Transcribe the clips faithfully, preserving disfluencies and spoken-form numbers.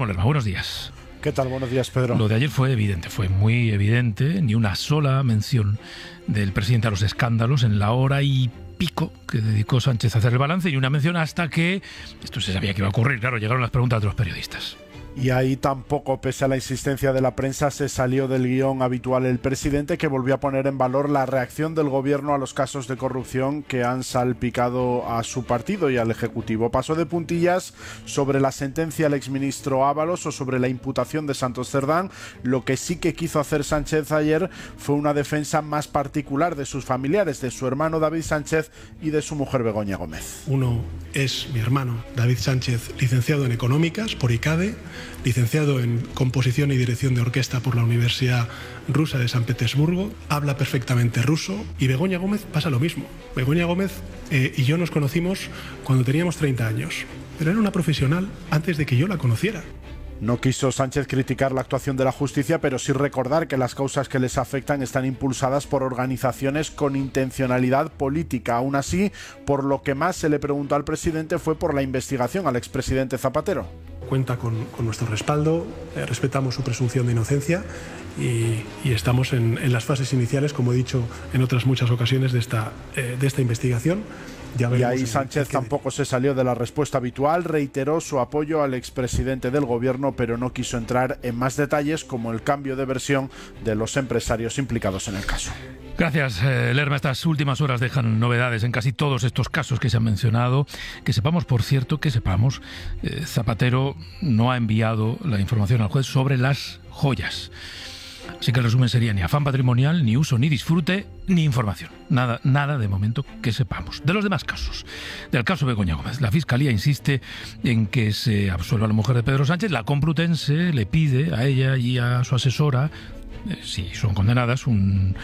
Guillermo Lerma, buenos días. ¿Qué tal? Buenos días, Pedro. Lo de ayer fue evidente, fue muy evidente, ni una sola mención del presidente a los escándalos en la hora y pico que dedicó Sánchez a hacer el balance, y una mención hasta que, esto se sabía que iba a ocurrir, claro, llegaron las preguntas de los periodistas. Y ahí tampoco, pese a la insistencia de la prensa, se salió del guión habitual el presidente, que volvió a poner en valor la reacción del gobierno a los casos de corrupción que han salpicado a su partido y al Ejecutivo. Pasó de puntillas sobre la sentencia al exministro Ábalos o sobre la imputación de Santos Cerdán. Lo que sí que quiso hacer Sánchez ayer fue una defensa más particular de sus familiares, de su hermano David Sánchez y de su mujer Begoña Gómez. Uno es mi hermano David Sánchez, licenciado en Económicas por ICADE, licenciado en Composición y Dirección de Orquesta por la Universidad Rusa de San Petersburgo, habla perfectamente ruso, y Begoña Gómez pasa lo mismo. Begoña Gómez eh, y yo nos conocimos cuando teníamos treinta años, pero era una profesional antes de que yo la conociera. No quiso Sánchez criticar la actuación de la justicia, pero sí recordar que las causas que les afectan están impulsadas por organizaciones con intencionalidad política. Aún así, por lo que más se le preguntó al presidente fue por la investigación al expresidente Zapatero. Cuenta con, con nuestro respaldo, eh, respetamos su presunción de inocencia y, y estamos en, en las fases iniciales, como he dicho en otras muchas ocasiones, de esta, eh, de esta investigación. Ya y ahí Sánchez tampoco se salió de la respuesta habitual, reiteró su apoyo al expresidente del gobierno, pero no quiso entrar en más detalles, como el cambio de versión de los empresarios implicados en el caso. Gracias, eh, Lerma. Estas últimas horas dejan novedades en casi todos estos casos que se han mencionado. Que sepamos, por cierto, que sepamos, eh, Zapatero no ha enviado la información al juez sobre las joyas. Así que el resumen sería ni afán patrimonial, ni uso, ni disfrute, ni información. Nada, nada de momento que sepamos. De los demás casos, del caso Begoña Gómez, la Fiscalía insiste en que se absuelva a la mujer de Pedro Sánchez. La Complutense le pide a ella y a su asesora, eh, si son condenadas, un,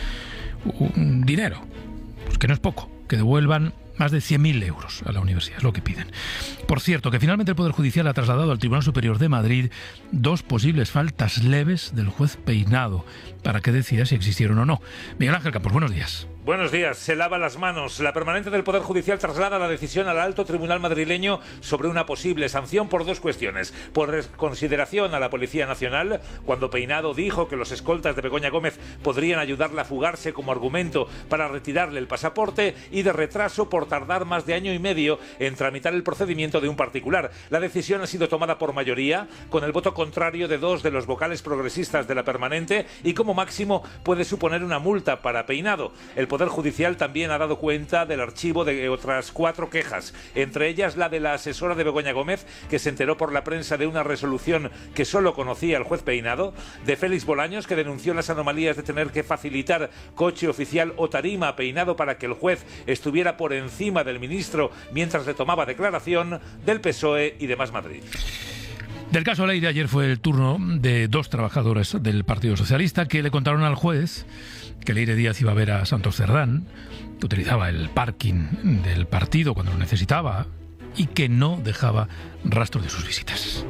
un dinero, pues que no es poco, que devuelvan más de cien mil euros a la universidad, es lo que piden. Por cierto, que finalmente el Poder Judicial ha trasladado al Tribunal Superior de Madrid dos posibles faltas leves del juez Peinado para que decida si existieron o no. Miguel Ángel Campos, buenos días. Buenos días. Se lava las manos. La permanente del Poder Judicial traslada la decisión al alto tribunal madrileño sobre una posible sanción por dos cuestiones. Por consideración a la Policía Nacional, cuando Peinado dijo que los escoltas de Begoña Gómez podrían ayudarla a fugarse como argumento para retirarle el pasaporte, y de retraso por tardar más de año y medio en tramitar el procedimiento de un particular. La decisión ha sido tomada por mayoría, con el voto contrario de dos de los vocales progresistas de la permanente, y como máximo puede suponer una multa para Peinado. El Poder Judicial también ha dado cuenta del archivo de otras cuatro quejas, entre ellas la de la asesora de Begoña Gómez, que se enteró por la prensa de una resolución que solo conocía el juez Peinado, de Félix Bolaños, que denunció las anomalías de tener que facilitar coche oficial o tarima a Peinado para que el juez estuviera por encima del ministro mientras le tomaba declaración, del P S O E y de Más Madrid. Del caso Leire, ayer fue el turno de dos trabajadores del Partido Socialista que le contaron al juez que Leire Díaz iba a ver a Santos Cerdán, que utilizaba el parking del partido cuando lo necesitaba y que no dejaba rastro de sus visitas.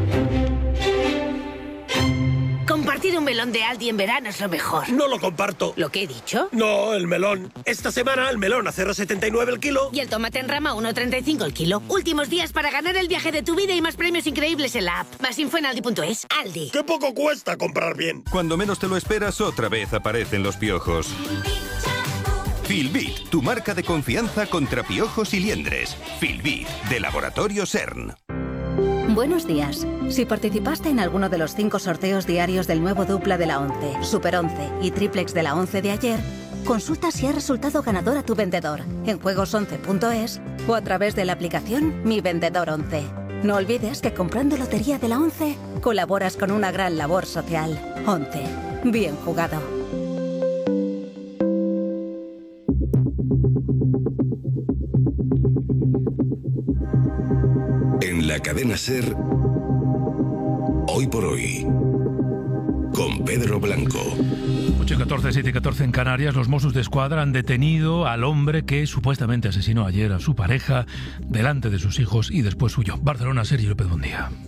Compartir un melón de Aldi en verano es lo mejor. No lo comparto. ¿Lo que he dicho? No, el melón. Esta semana el melón a cero coma setenta y nueve el kilo. Y el tomate en rama a uno coma treinta y cinco el kilo. Últimos días para ganar el viaje de tu vida y más premios increíbles en la app. Más info en aldi punto es. Aldi. ¡Qué poco cuesta comprar bien! Cuando menos te lo esperas, otra vez aparecen los piojos. Filbit, tu marca de confianza contra piojos y liendres. Filbit, de Laboratorio CERN. Buenos días. Si participaste en alguno de los cinco sorteos diarios del nuevo dupla de la once, Super once y Triplex de la once de ayer, consulta si ha resultado ganador a tu vendedor en juegos once punto es o a través de la aplicación Mi Vendedor once. No olvides que comprando Lotería de la once, colaboras con una gran labor social. once. Bien jugado. En la cadena SER, Hoy por Hoy, con Pedro Blanco. ocho y catorce, siete y catorce en Canarias, los Mossos de Escuadra han detenido al hombre que supuestamente asesinó ayer a su pareja delante de sus hijos y después huyó. Barcelona, Sergio López, buen día.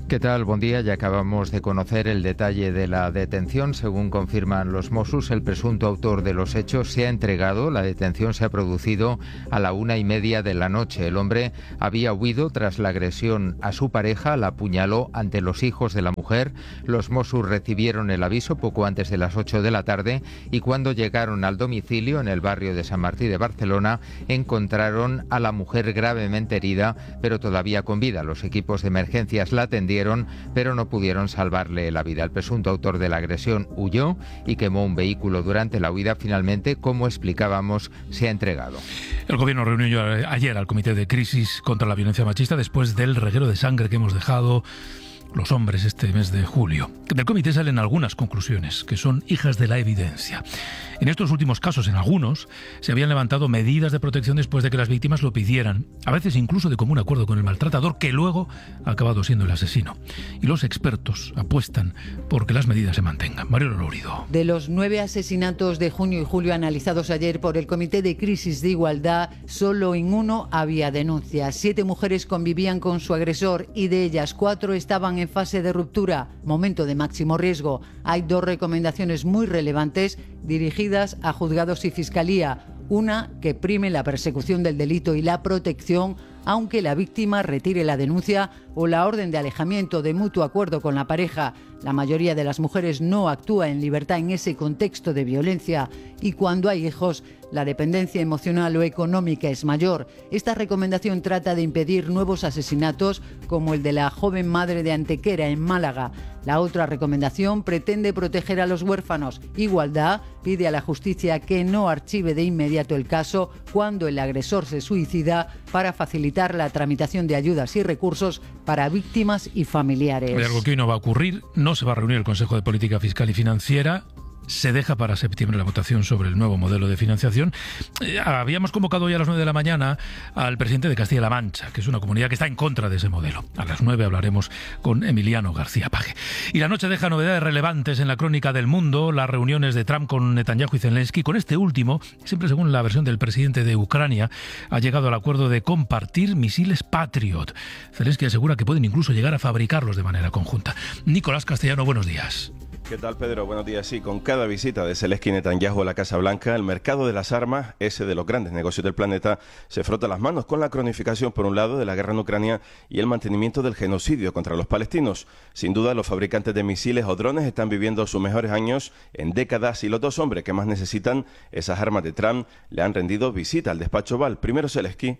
¿Qué tal? Buen día. Ya acabamos de conocer el detalle de la detención. Según confirman los Mossos, el presunto autor de los hechos se ha entregado. La detención se ha producido a la una y media de la noche. El hombre había huido tras la agresión a su pareja, la apuñaló ante los hijos de la mujer. Los Mossos recibieron el aviso poco antes de las ocho de la tarde y cuando llegaron al domicilio en el barrio de San Martí de Barcelona, encontraron a la mujer gravemente herida, pero todavía con vida. Los equipos de emergencias la atendieron, pero no pudieron salvarle la vida. El presunto autor de la agresión huyó y quemó un vehículo durante la huida. Finalmente, como explicábamos, se ha entregado. El gobierno reunió ayer al Comité de Crisis contra la Violencia Machista después del reguero de sangre que hemos dejado los hombres este mes de julio. Del comité salen algunas conclusiones que son hijas de la evidencia. En estos últimos casos, en algunos, se habían levantado medidas de protección después de que las víctimas lo pidieran, a veces incluso de común acuerdo con el maltratador, que luego ha acabado siendo el asesino. Y los expertos apuestan por que las medidas se mantengan. Mario Lorido. De los nueve asesinatos de junio y julio analizados ayer por el Comité de Crisis de Igualdad, solo en uno había denuncias. Siete mujeres convivían con su agresor y de ellas cuatro estaban en fase de ruptura, momento de máximo riesgo. Hay dos recomendaciones muy relevantes dirigidas a juzgados y fiscalía. Una, que prime la persecución del delito y la protección, aunque la víctima retire la denuncia o la orden de alejamiento de mutuo acuerdo con la pareja. La mayoría de las mujeres no actúa en libertad en ese contexto de violencia y cuando hay hijos, la dependencia emocional o económica es mayor. Esta recomendación trata de impedir nuevos asesinatos como el de la joven madre de Antequera en Málaga. La otra recomendación pretende proteger a los huérfanos. Igualdad pide a la justicia que no archive de inmediato el caso cuando el agresor se suicida para facilitar la tramitación de ayudas y recursos para víctimas y familiares. Hay algo que hoy no va a ocurrir. No se va a reunir el Consejo de Política Fiscal y Financiera. Se deja para septiembre la votación sobre el nuevo modelo de financiación. Eh, habíamos convocado hoy a las nueve de la mañana al presidente de Castilla-La Mancha, que es una comunidad que está en contra de ese modelo. A las nueve hablaremos con Emiliano García Paje. Y la noche deja novedades relevantes en la crónica del mundo, las reuniones de Trump con Netanyahu y Zelensky. Con este último, siempre según la versión del presidente de Ucrania, ha llegado al acuerdo de compartir misiles Patriot. Zelensky asegura que pueden incluso llegar a fabricarlos de manera conjunta. Nicolás Castellano, buenos días. ¿Qué tal, Pedro? Buenos días. Sí, con cada visita de Zelensky y Netanyahu a la Casa Blanca, el mercado de las armas, ese de los grandes negocios del planeta, se frota las manos con la cronificación, por un lado, de la guerra en Ucrania y el mantenimiento del genocidio contra los palestinos. Sin duda, los fabricantes de misiles o drones están viviendo sus mejores años en décadas y los dos hombres que más necesitan esas armas de Trump le han rendido visita al despacho Oval. Primero Zelensky,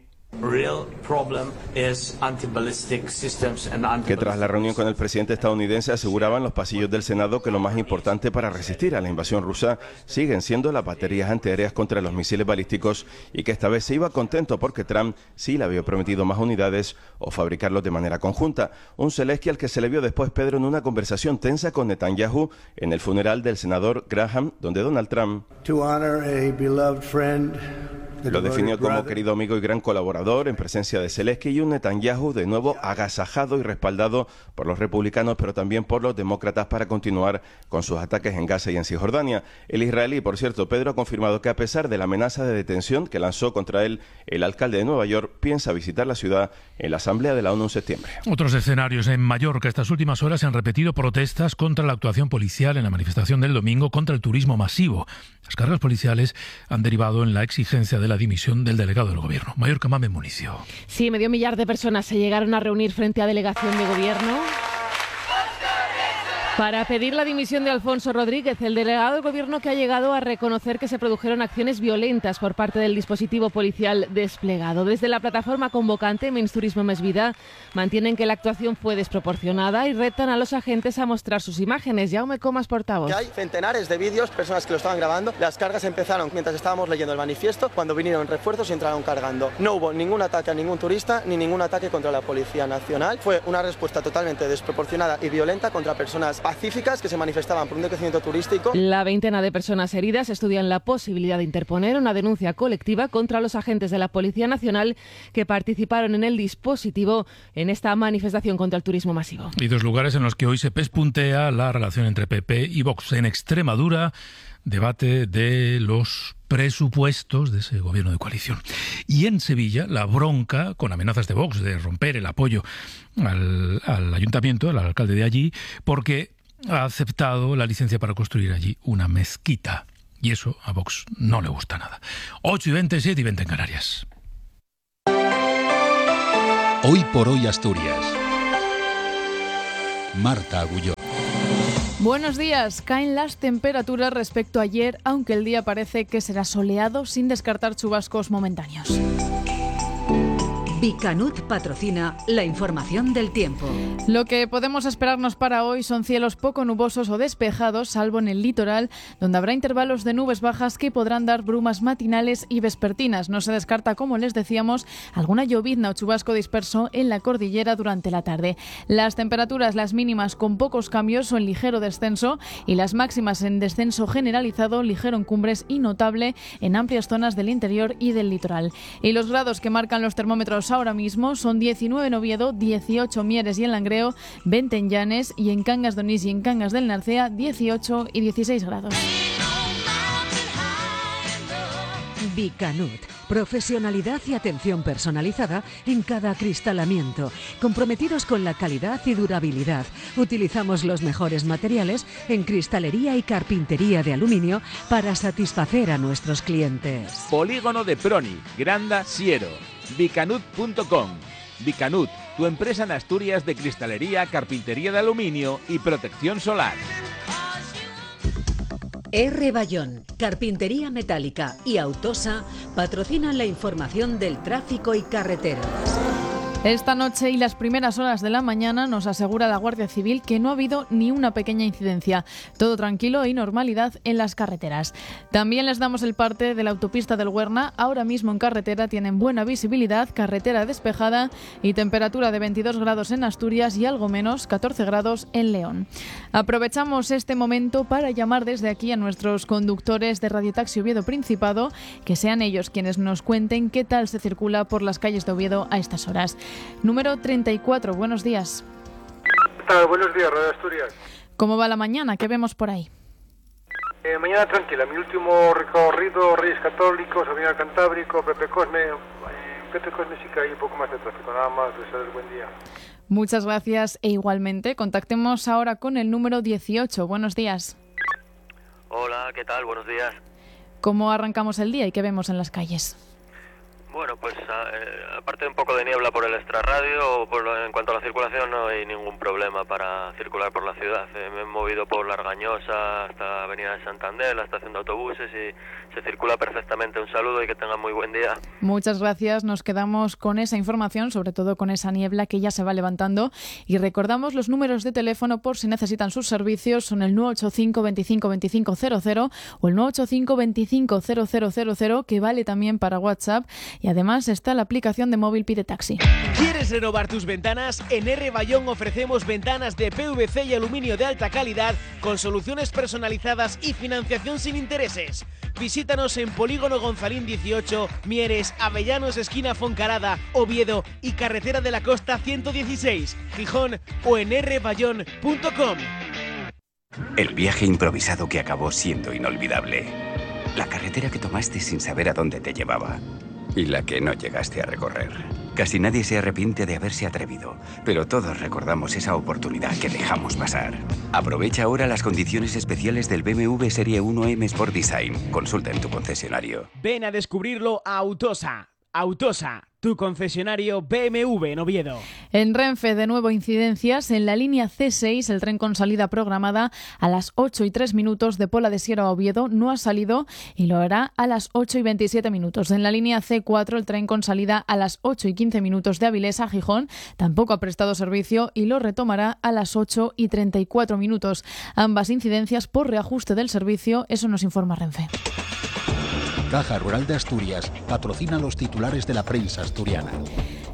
que tras la reunión con el presidente estadounidense aseguraban los pasillos del Senado que lo más importante para resistir a la invasión rusa siguen siendo las baterías antiaéreas contra los misiles balísticos y que esta vez se iba contento porque Trump sí le había prometido más unidades o fabricarlos de manera conjunta. Un Zelensky al que se le vio después, Pedro, en una conversación tensa con Netanyahu en el funeral del senador Graham, donde Donald Trump lo definió como querido amigo y gran colaborador en presencia de Zelensky y un Netanyahu de nuevo agasajado y respaldado por los republicanos, pero también por los demócratas para continuar con sus ataques en Gaza y en Cisjordania. El israelí, por cierto, Pedro, ha confirmado que a pesar de la amenaza de detención que lanzó contra él el alcalde de Nueva York, piensa visitar la ciudad en la Asamblea de la ONU en septiembre. Otros escenarios. En Mallorca estas últimas horas se han repetido protestas contra la actuación policial en la manifestación del domingo contra el turismo masivo. Las cargas policiales han derivado en la exigencia de la dimisión del delegado del gobierno. Mallorca, Mame Municio. Sí, medio millar de personas se llegaron a reunir frente a delegación de gobierno para pedir la dimisión de Alfonso Rodríguez, el delegado del Gobierno que ha llegado a reconocer que se produjeron acciones violentas por parte del dispositivo policial desplegado. Desde la plataforma convocante Menys Turisme Més Vida mantienen que la actuación fue desproporcionada y retan a los agentes a mostrar sus imágenes. Jaume Comas, portavoz. Que hay centenares de vídeos, personas que lo estaban grabando. Las cargas empezaron mientras estábamos leyendo el manifiesto, cuando vinieron refuerzos y entraron cargando. No hubo ningún ataque a ningún turista ni ningún ataque contra la Policía Nacional. Fue una respuesta totalmente desproporcionada y violenta contra personas pacíficas que se manifestaban por un decrecimiento turístico. La veintena de personas heridas estudian la posibilidad de interponer una denuncia colectiva contra los agentes de la Policía Nacional que participaron en el dispositivo en esta manifestación contra el turismo masivo. Y dos lugares en los que hoy se pespuntea la relación entre P P y Vox. En Extremadura, debate de los presupuestos de ese gobierno de coalición. Y en Sevilla, la bronca con amenazas de Vox de romper el apoyo al, al ayuntamiento, al alcalde de allí, porque ha aceptado la licencia para construir allí una mezquita. Y eso a Vox no le gusta nada. ocho y veinte, siete y veinte en Canarias. Hoy por hoy Asturias. Marta Agulló. Buenos días. Caen las temperaturas respecto a ayer, aunque el día parece que será soleado sin descartar chubascos momentáneos. Bicanud patrocina la información del tiempo. Lo que podemos esperarnos para hoy son cielos poco nubosos o despejados, salvo en el litoral, donde habrá intervalos de nubes bajas que podrán dar brumas matinales y vespertinas. No se descarta, como les decíamos, alguna llovizna o chubasco disperso en la cordillera durante la tarde. Las temperaturas, las mínimas con pocos cambios o en ligero descenso, y las máximas en descenso generalizado, ligero en cumbres y notable en amplias zonas del interior y del litoral. Y los grados que marcan los termómetros ahora mismo son diecinueve en Oviedo, dieciocho en Mieres y en Langreo, veinte en Llanes, y en Cangas de Onís y en Cangas del Narcea dieciocho y dieciséis grados. Bicanud. Profesionalidad y atención personalizada en cada acristalamiento. Comprometidos con la calidad y durabilidad. Utilizamos los mejores materiales en cristalería y carpintería de aluminio para satisfacer a nuestros clientes. Polígono de Proni, Granda, Siero. Bicanud punto com. Bicanud, tu empresa en Asturias de cristalería, carpintería de aluminio y protección solar. R. Bayón, Carpintería Metálica y Autosa patrocinan la información del tráfico y carreteras. Esta noche y las primeras horas de la mañana nos asegura la Guardia Civil que no ha habido ni una pequeña incidencia. Todo tranquilo y normalidad en las carreteras. También les damos el parte de la autopista del Huerna. Ahora mismo en carretera tienen buena visibilidad, carretera despejada y temperatura de veintidós grados en Asturias y algo menos, catorce grados en León. Aprovechamos este momento para llamar desde aquí a nuestros conductores de Radiotaxi Oviedo Principado, que sean ellos quienes nos cuenten qué tal se circula por las calles de Oviedo a estas horas. Número treinta y cuatro, buenos días. ¿Qué tal? Buenos días, Radio Asturias. ¿Cómo va la mañana? ¿Qué vemos por ahí? Eh, mañana tranquila, mi último recorrido, Reyes Católicos, Avenida Cantábrico, Pepe Cosme. Eh, Pepe Cosme sí que hay un poco más de tráfico, nada más, desearles buen día. Muchas gracias e igualmente. Contactemos ahora con el número dieciocho, buenos días. Hola, ¿qué tal? Buenos días. ¿Cómo arrancamos el día y qué vemos en las calles? Bueno, pues eh, aparte de un poco de niebla por el extrarradio, por lo, en cuanto a la circulación no hay ningún problema para circular por la ciudad. Eh, me he movido por La Argañosa hasta Avenida de Santander, la estación de autobuses, y se circula perfectamente. Un saludo y que tengan muy buen día. Muchas gracias, nos quedamos con esa información, sobre todo con esa niebla que ya se va levantando, y recordamos los números de teléfono por si necesitan sus servicios. Son el nueve ocho cinco, veinticinco, veinticinco, cero cero o el nueve ocho cinco, veinticinco, cero cero cero cero, que vale también para WhatsApp. Y además está la aplicación de móvil Pide Taxi. ¿Quieres renovar tus ventanas? En R. Bayón ofrecemos ventanas de P V C y aluminio de alta calidad con soluciones personalizadas y financiación sin intereses. Visítanos en Polígono Gonzalín dieciocho, Mieres, Avellanos, esquina Foncarada, Oviedo y Carretera de la Costa ciento dieciséis, Gijón, o en r bayón punto com. El viaje improvisado que acabó siendo inolvidable. La carretera que tomaste sin saber a dónde te llevaba. Y la que no llegaste a recorrer. Casi nadie se arrepiente de haberse atrevido, pero todos recordamos esa oportunidad que dejamos pasar. Aprovecha ahora las condiciones especiales del B M W Serie uno M Sport Design. Consulta en tu concesionario. Ven a descubrirlo a Autosa. Autosa, tu concesionario B M W en Oviedo. En Renfe, de nuevo incidencias. En la línea C seis, el tren con salida programada a las ocho y tres minutos de Pola de Siero a Oviedo no ha salido y lo hará a las ocho y veintisiete minutos. En la línea C cuatro, el tren con salida a las ocho y quince minutos de Avilés a Gijón tampoco ha prestado servicio y lo retomará a las ocho y treinta y cuatro minutos. Ambas incidencias por reajuste del servicio, eso nos informa Renfe. Caja Rural de Asturias patrocina los titulares de la prensa asturiana.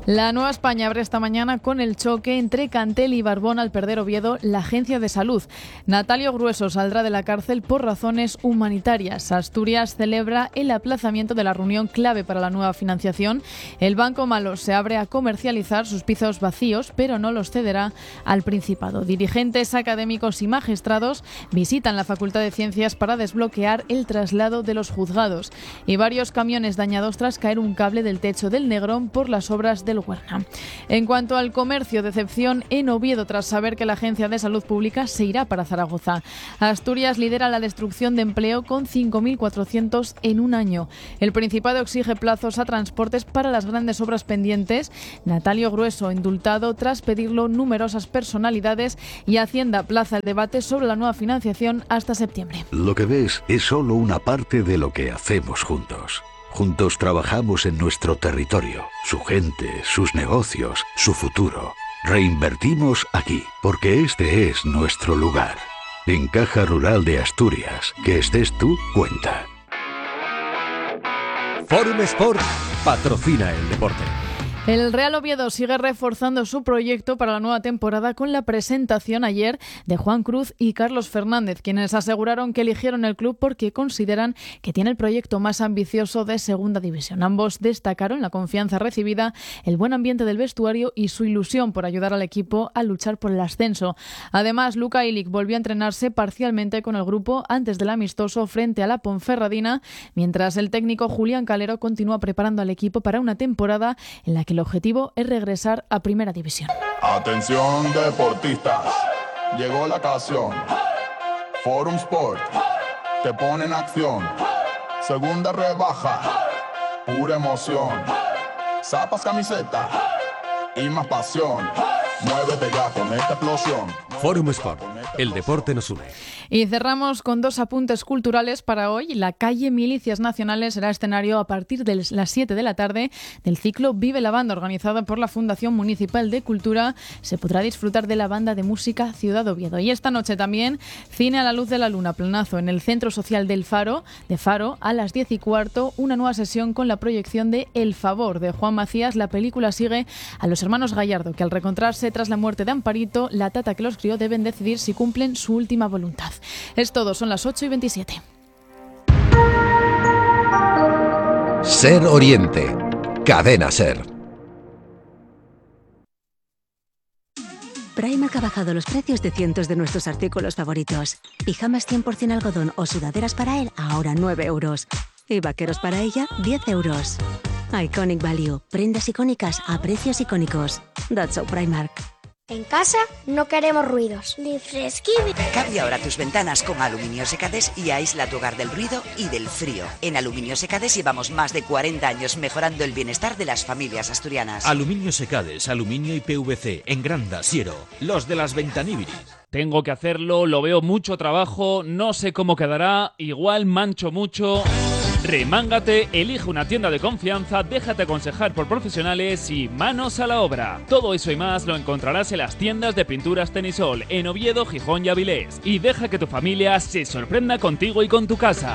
La Nueva España abre esta mañana con el choque entre Cantel y Barbón al perder Oviedo la Agencia de Salud. Natalio Grueso saldrá de la cárcel por razones humanitarias. Asturias celebra el aplazamiento de la reunión clave para la nueva financiación. El Banco Malo se abre a comercializar sus pisos vacíos, pero no los cederá al Principado. Dirigentes académicos y magistrados visitan la Facultad de Ciencias para desbloquear el traslado de los juzgados. Y varios camiones dañados tras caer un cable del techo del Negrón por las obras de del Huerna. En cuanto al comercio, decepción en Oviedo tras saber que la Agencia de Salud Pública se irá para Zaragoza. Asturias lidera la destrucción de empleo con cinco mil cuatrocientos en un año. El Principado exige plazos a transportes para las grandes obras pendientes. Natalio Grueso indultado tras pedirlo numerosas personalidades, y Hacienda plaza el debate sobre la nueva financiación hasta septiembre. Lo que ves es solo una parte de lo que hacemos juntos. Juntos trabajamos en nuestro territorio, su gente, sus negocios, su futuro. Reinvertimos aquí, porque este es nuestro lugar. En Caja Rural de Asturias, que estés tú, cuenta. Forum Sport patrocina el deporte. El Real Oviedo sigue reforzando su proyecto para la nueva temporada con la presentación ayer de Juan Cruz y Carlos Fernández, quienes aseguraron que eligieron el club porque consideran que tiene el proyecto más ambicioso de Segunda División. Ambos destacaron la confianza recibida, el buen ambiente del vestuario y su ilusión por ayudar al equipo a luchar por el ascenso. Además, Luka Ilic volvió a entrenarse parcialmente con el grupo antes del amistoso frente a la Ponferradina, mientras el técnico Julián Calero continúa preparando al equipo para una temporada en la que el objetivo es regresar a Primera División. Atención deportistas, llegó la ocasión. Forum Sport te pone en acción. Segunda rebaja, pura emoción. Zapas, camiseta y más pasión. Muévete ya con esta explosión. Forum Sport, el deporte nos une. Y cerramos con dos apuntes culturales para hoy. La calle Milicias Nacionales será escenario a partir de las siete de la tarde del ciclo Vive la Banda, organizado por la Fundación Municipal de Cultura. Se podrá disfrutar de la banda de música Ciudad Oviedo. Y esta noche también Cine a la Luz de la Luna, planazo en el Centro Social del Faro, de Faro, a las diez y cuarto, una nueva sesión con la proyección de El Favor, de Juan Macías. La película sigue a los hermanos Gallardo, que al reencontrarse tras la muerte de Amparito, la tata que los crió, deben decidir si cumplen su última voluntad. Es todo, son las ocho y veintisiete. Ser Oriente, Cadena Ser. Primark ha bajado los precios de cientos de nuestros artículos favoritos. Pijamas cien por ciento algodón o sudaderas para él, ahora nueve euros. Y vaqueros para ella, diez euros. Iconic Value, prendas icónicas a precios icónicos. That's so Primark. En casa no queremos ruidos, ni fresquini. Cambia ahora tus ventanas con Aluminio Secades y aísla tu hogar del ruido y del frío. En Aluminio Secades llevamos más de cuarenta años mejorando el bienestar de las familias asturianas. Aluminio Secades, aluminio y P V C, en Granda, Siero, los de las ventaníbilis. Tengo que hacerlo, lo veo mucho trabajo, no sé cómo quedará, igual mancho mucho. Remángate, elige una tienda de confianza, déjate aconsejar por profesionales y manos a la obra. Todo eso y más lo encontrarás en las tiendas de pinturas Tenisol, en Oviedo, Gijón y Avilés. Y deja que tu familia se sorprenda contigo y con tu casa.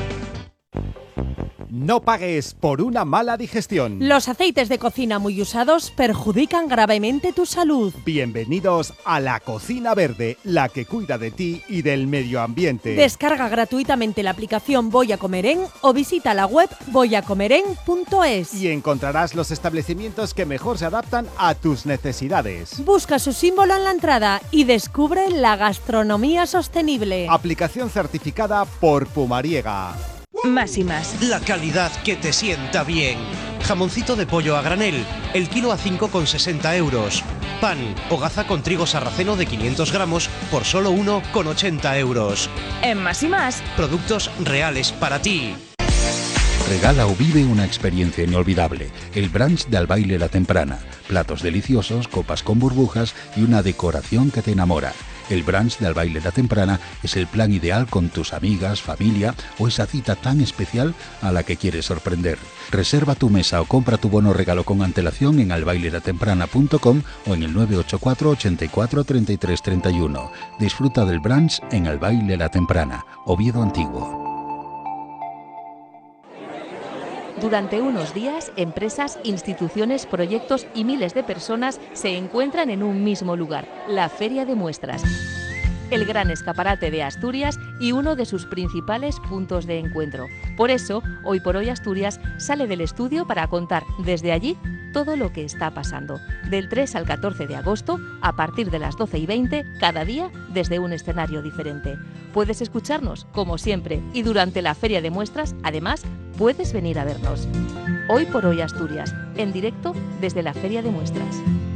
No pagues por una mala digestión. Los aceites de cocina muy usados perjudican gravemente tu salud. Bienvenidos a La Cocina Verde, la que cuida de ti y del medio ambiente. Descarga gratuitamente la aplicación Voy a Comer En o visita la web voy a comer en punto es. Y encontrarás los establecimientos que mejor se adaptan a tus necesidades. Busca su símbolo en la entrada y descubre la gastronomía sostenible. Aplicación certificada por Pumariega. Más y más. La calidad que te sienta bien. Jamoncito de pollo a granel, el kilo a cinco con sesenta euros. Pan, hogaza con trigo sarraceno de quinientos gramos por solo uno con ochenta euros. En Más y más. Productos reales para ti. Regala o vive una experiencia inolvidable. El brunch de Albaile La Temprana. Platos deliciosos, copas con burbujas y una decoración que te enamora. El brunch de Albaile La Temprana es el plan ideal con tus amigas, familia o esa cita tan especial a la que quieres sorprender. Reserva tu mesa o compra tu bono regalo con antelación en albailelatemprana punto com o en el nueve ocho cuatro, ochenta y cuatro, treinta y tres, treinta y uno. Disfruta del brunch en Albaile La Temprana, Oviedo Antiguo. Durante unos días, empresas, instituciones, proyectos y miles de personas se encuentran en un mismo lugar, la Feria de Muestras, el gran escaparate de Asturias y uno de sus principales puntos de encuentro. Por eso, Hoy por Hoy Asturias sale del estudio para contar desde allí todo lo que está pasando. Del tres al catorce de agosto, a partir de las doce y veinte, cada día desde un escenario diferente. Puedes escucharnos, como siempre, y durante la Feria de Muestras, además, puedes venir a vernos. Hoy por Hoy Asturias, en directo desde la Feria de Muestras.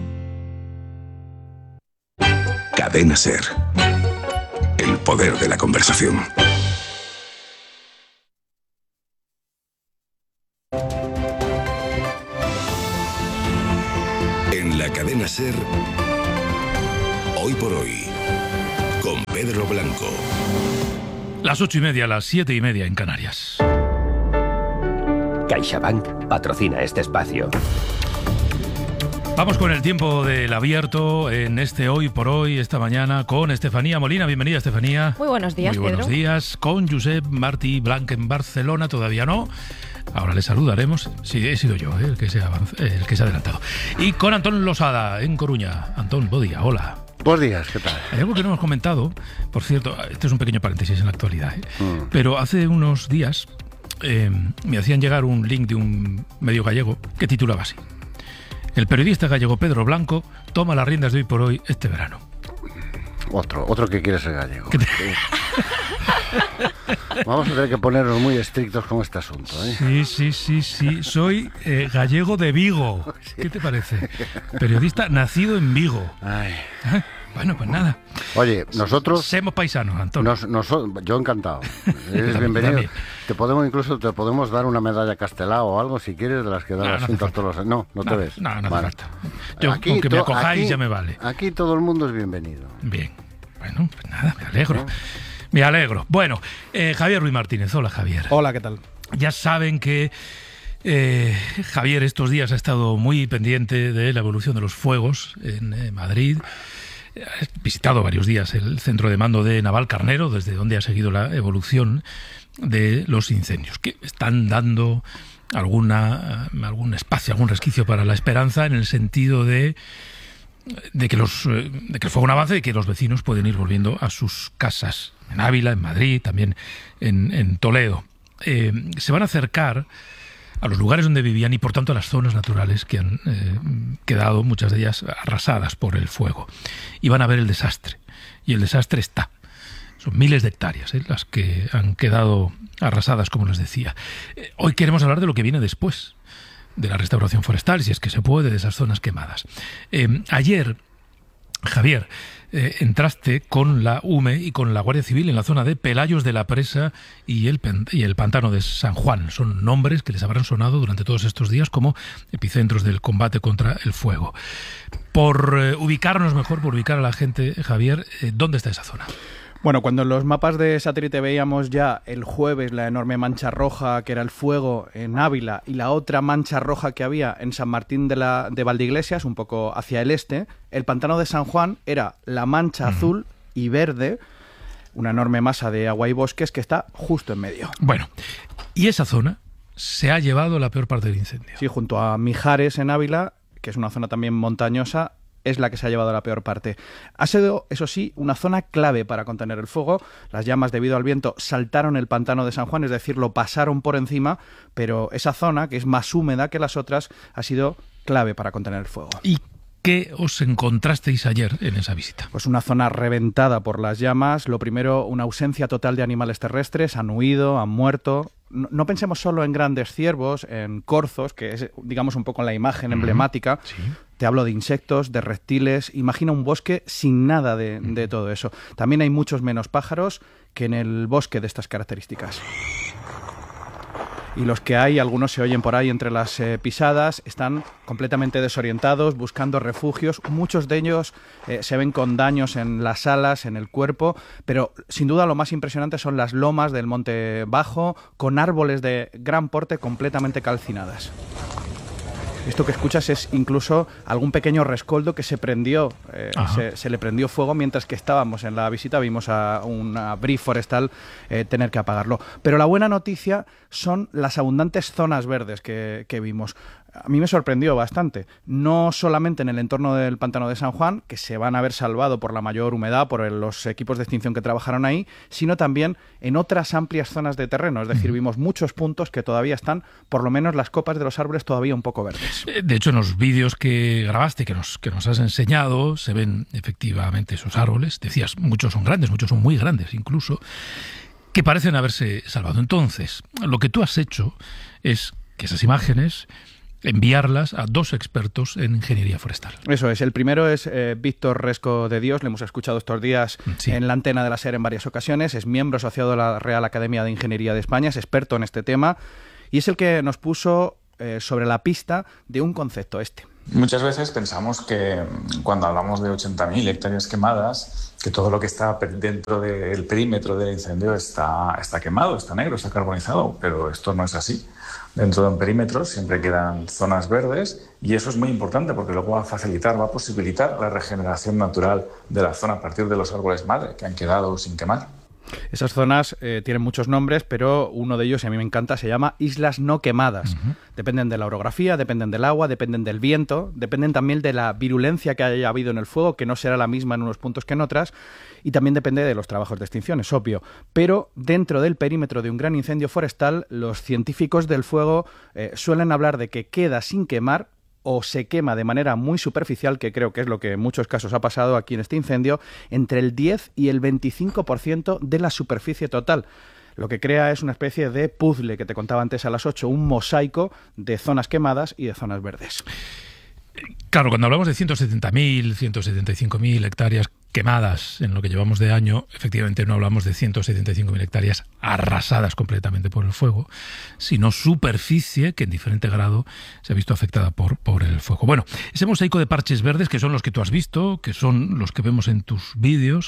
Cadena SER. El poder de la conversación. En la Cadena SER, Hoy por Hoy, con Pedro Blanco. Las ocho y media, las siete y media en Canarias. CaixaBank patrocina este espacio. Vamos con el tiempo del abierto en este Hoy por Hoy, esta mañana, con Estefanía Molina. Bienvenida, Estefanía. Muy buenos días, Muy buenos Pedro. días. Con Josep Martí Blanc en Barcelona, todavía no. Ahora le saludaremos. Sí, he sido yo eh, el, que se ha avanz- eh, el que se ha adelantado. Y con Antón Losada, en Coruña. Antón, buen día, hola. Buenos días, ¿qué tal? Hay algo que no hemos comentado, por cierto, este es un pequeño paréntesis en la actualidad, ¿eh? mm. pero hace unos días eh, me hacían llegar un link de un medio gallego que titulaba así: el periodista gallego Pedro Blanco toma las riendas de Hoy por Hoy este verano. Otro, otro que quiere ser gallego. Te... Vamos a tener que ponernos muy estrictos con este asunto, ¿eh? Sí, sí, sí, sí. Soy eh, gallego de Vigo. Sí. ¿Qué te parece? Periodista nacido en Vigo. Ay. ¿Eh? Bueno, pues nada. Oye, nosotros... Semos paisanos, Antonio. Nos, nos, yo encantado. Eres bienvenido. Te podemos incluso te podemos dar una medalla Castelao o algo si quieres, de las que dan no, las cintas todos los años. No, no, no te ves. No, no vale. hace falta. Yo, aquí, aunque me acojáis, aquí, ya me vale. Aquí todo el mundo es bienvenido. Bien. Bueno, pues nada, me alegro. ¿No? Me alegro. Bueno, eh, Javier Ruiz Martínez. Hola, Javier. Hola, ¿qué tal? Ya saben que eh, Javier estos días ha estado muy pendiente de la evolución de los fuegos en eh, Madrid. He visitado varios días el centro de mando de Navalcarnero, desde donde ha seguido la evolución de los incendios, que están dando alguna algún espacio, algún resquicio para la esperanza, en el sentido de, de, que, los, de que el fuego no avance y que los vecinos pueden ir volviendo a sus casas, en Ávila, en Madrid, también en, en Toledo. Eh, se van a acercar a los lugares donde vivían y por tanto a las zonas naturales que han eh, quedado, muchas de ellas arrasadas por el fuego. Y van a ver el desastre. Y el desastre está. Son miles de hectáreas eh, las que han quedado arrasadas, como les decía. Eh, hoy queremos hablar de lo que viene después, de la restauración forestal, si es que se puede, de esas zonas quemadas. Eh, ayer, Javier, eh, entraste con la U M E y con la Guardia Civil en la zona de Pelayos de la Presa y el, y el Pantano de San Juan. Son nombres que les habrán sonado durante todos estos días como epicentros del combate contra el fuego. Por eh, ubicarnos mejor, por ubicar a la gente, Javier, eh, ¿dónde está esa zona? Bueno, cuando en los mapas de satélite veíamos ya el jueves la enorme mancha roja que era el fuego en Ávila y la otra mancha roja que había en San Martín de, la, de Valdeiglesias, un poco hacia el este, el Pantano de San Juan era la mancha uh-huh. azul y verde, una enorme masa de agua y bosques que está justo en medio. Bueno, y esa zona se ha llevado la peor parte del incendio. Sí, junto a Mijares en Ávila, que es una zona también montañosa, es la que se ha llevado la peor parte. Ha sido, eso sí, una zona clave para contener el fuego. Las llamas, debido al viento, saltaron el pantano de San Juan, es decir, lo pasaron por encima, pero esa zona, que es más húmeda que las otras, ha sido clave para contener el fuego. ¿Y qué os encontrasteis ayer en esa visita? Pues una zona reventada por las llamas. Lo primero, una ausencia total de animales terrestres. Han huido, han muerto. No, no pensemos solo en grandes ciervos, en corzos, que es, digamos, un poco la imagen emblemática. Sí. Te hablo de insectos, de reptiles. Imagina un bosque sin nada de, de todo eso. También hay muchos menos pájaros que en el bosque de estas características. Y los que hay, algunos se oyen por ahí entre las eh, pisadas, están completamente desorientados, buscando refugios. Muchos de ellos eh, se ven con daños en las alas, en el cuerpo, pero sin duda lo más impresionante son las lomas del Monte Bajo, con árboles de gran porte completamente calcinadas. Esto que escuchas es incluso algún pequeño rescoldo que se prendió, eh, se, se le prendió fuego mientras que estábamos en la visita, vimos a una brie forestal eh, tener que apagarlo. Pero la buena noticia son las abundantes zonas verdes que, que vimos. A mí me sorprendió bastante, no solamente en el entorno del pantano de San Juan, que se van a haber salvado por la mayor humedad, por el, los equipos de extinción que trabajaron ahí, sino también en otras amplias zonas de terreno. Es decir, vimos muchos puntos que todavía están, por lo menos las copas de los árboles todavía un poco verdes. De hecho, en los vídeos que grabaste, que nos, que nos has enseñado, se ven efectivamente esos árboles. Decías, muchos son grandes, muchos son muy grandes incluso, que parecen haberse salvado. Entonces, lo que tú has hecho es que esas imágenes enviarlas a dos expertos en ingeniería forestal. Eso es. El primero es eh, Víctor Resco de Dios. Le hemos escuchado estos días sí. en la antena de la SER en varias ocasiones. Es miembro asociado de la Real Academia de Ingeniería de España. Es experto en este tema y es el que nos puso eh, sobre la pista de un concepto este. Muchas veces pensamos que cuando hablamos de ochenta mil hectáreas quemadas, que todo lo que está dentro del perímetro del incendio está, está quemado, está negro, está carbonizado, pero esto no es así. Dentro de un perímetro siempre quedan zonas verdes y eso es muy importante porque luego va a facilitar, va a posibilitar la regeneración natural de la zona a partir de los árboles madre que han quedado sin quemar. Esas zonas eh, tienen muchos nombres, pero uno de ellos, y a mí me encanta, se llama islas no quemadas. Uh-huh. Dependen de la orografía, dependen del agua, dependen del viento, dependen también de la virulencia que haya habido en el fuego, que no será la misma en unos puntos que en otras, y también depende de los trabajos de extinción, es obvio. Pero dentro del perímetro de un gran incendio forestal, los científicos del fuego eh, suelen hablar de que queda sin quemar o se quema de manera muy superficial, que creo que es lo que en muchos casos ha pasado aquí en este incendio, entre el diez y el veinticinco por ciento de la superficie total. Lo que crea es una especie de puzzle que te contaba antes a las ocho, un mosaico de zonas quemadas y de zonas verdes. Claro, cuando hablamos de ciento setenta mil, ciento setenta y cinco mil hectáreas quemadas en lo que llevamos de año, efectivamente no hablamos de ciento setenta y cinco mil hectáreas arrasadas completamente por el fuego, sino superficie que en diferente grado se ha visto afectada por, por el fuego. Bueno, ese mosaico de parches verdes, que son los que tú has visto, que son los que vemos en tus vídeos,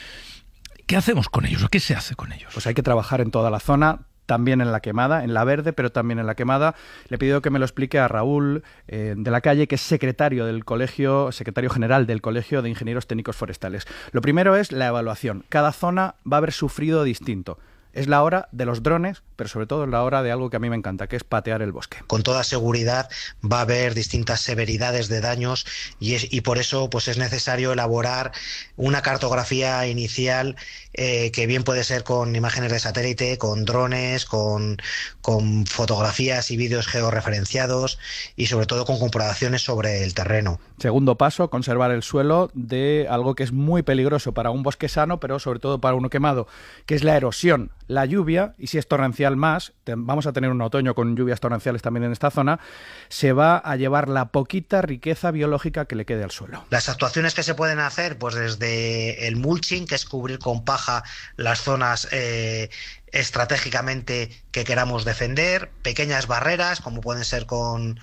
¿qué hacemos con ellos o qué se hace con ellos? Pues hay que trabajar en toda la zona, también en la quemada, en la verde, pero también en la quemada. Le he pedido que me lo explique a Raúl eh, de la Calle, que es secretario del colegio, secretario general del Colegio de Ingenieros Técnicos Forestales. Lo primero es la evaluación. Cada zona va a haber sufrido distinto. Es la hora de los drones, pero sobre todo es la hora de algo que a mí me encanta, que es patear el bosque. Con toda seguridad va a haber distintas severidades de daños y, es, y por eso pues es necesario elaborar una cartografía inicial eh, que bien puede ser con imágenes de satélite, con drones, con, con fotografías y vídeos georreferenciados y sobre todo con comprobaciones sobre el terreno. Segundo paso, conservar el suelo de algo que es muy peligroso para un bosque sano, pero sobre todo para uno quemado, que es la erosión. La lluvia, y si es torrencial más, te, vamos a tener un otoño con lluvias torrenciales también en esta zona, se va a llevar la poquita riqueza biológica que le quede al suelo. Las actuaciones que se pueden hacer, pues desde el mulching, que es cubrir con paja las zonas eh, estratégicamente que queramos defender, pequeñas barreras, como pueden ser con,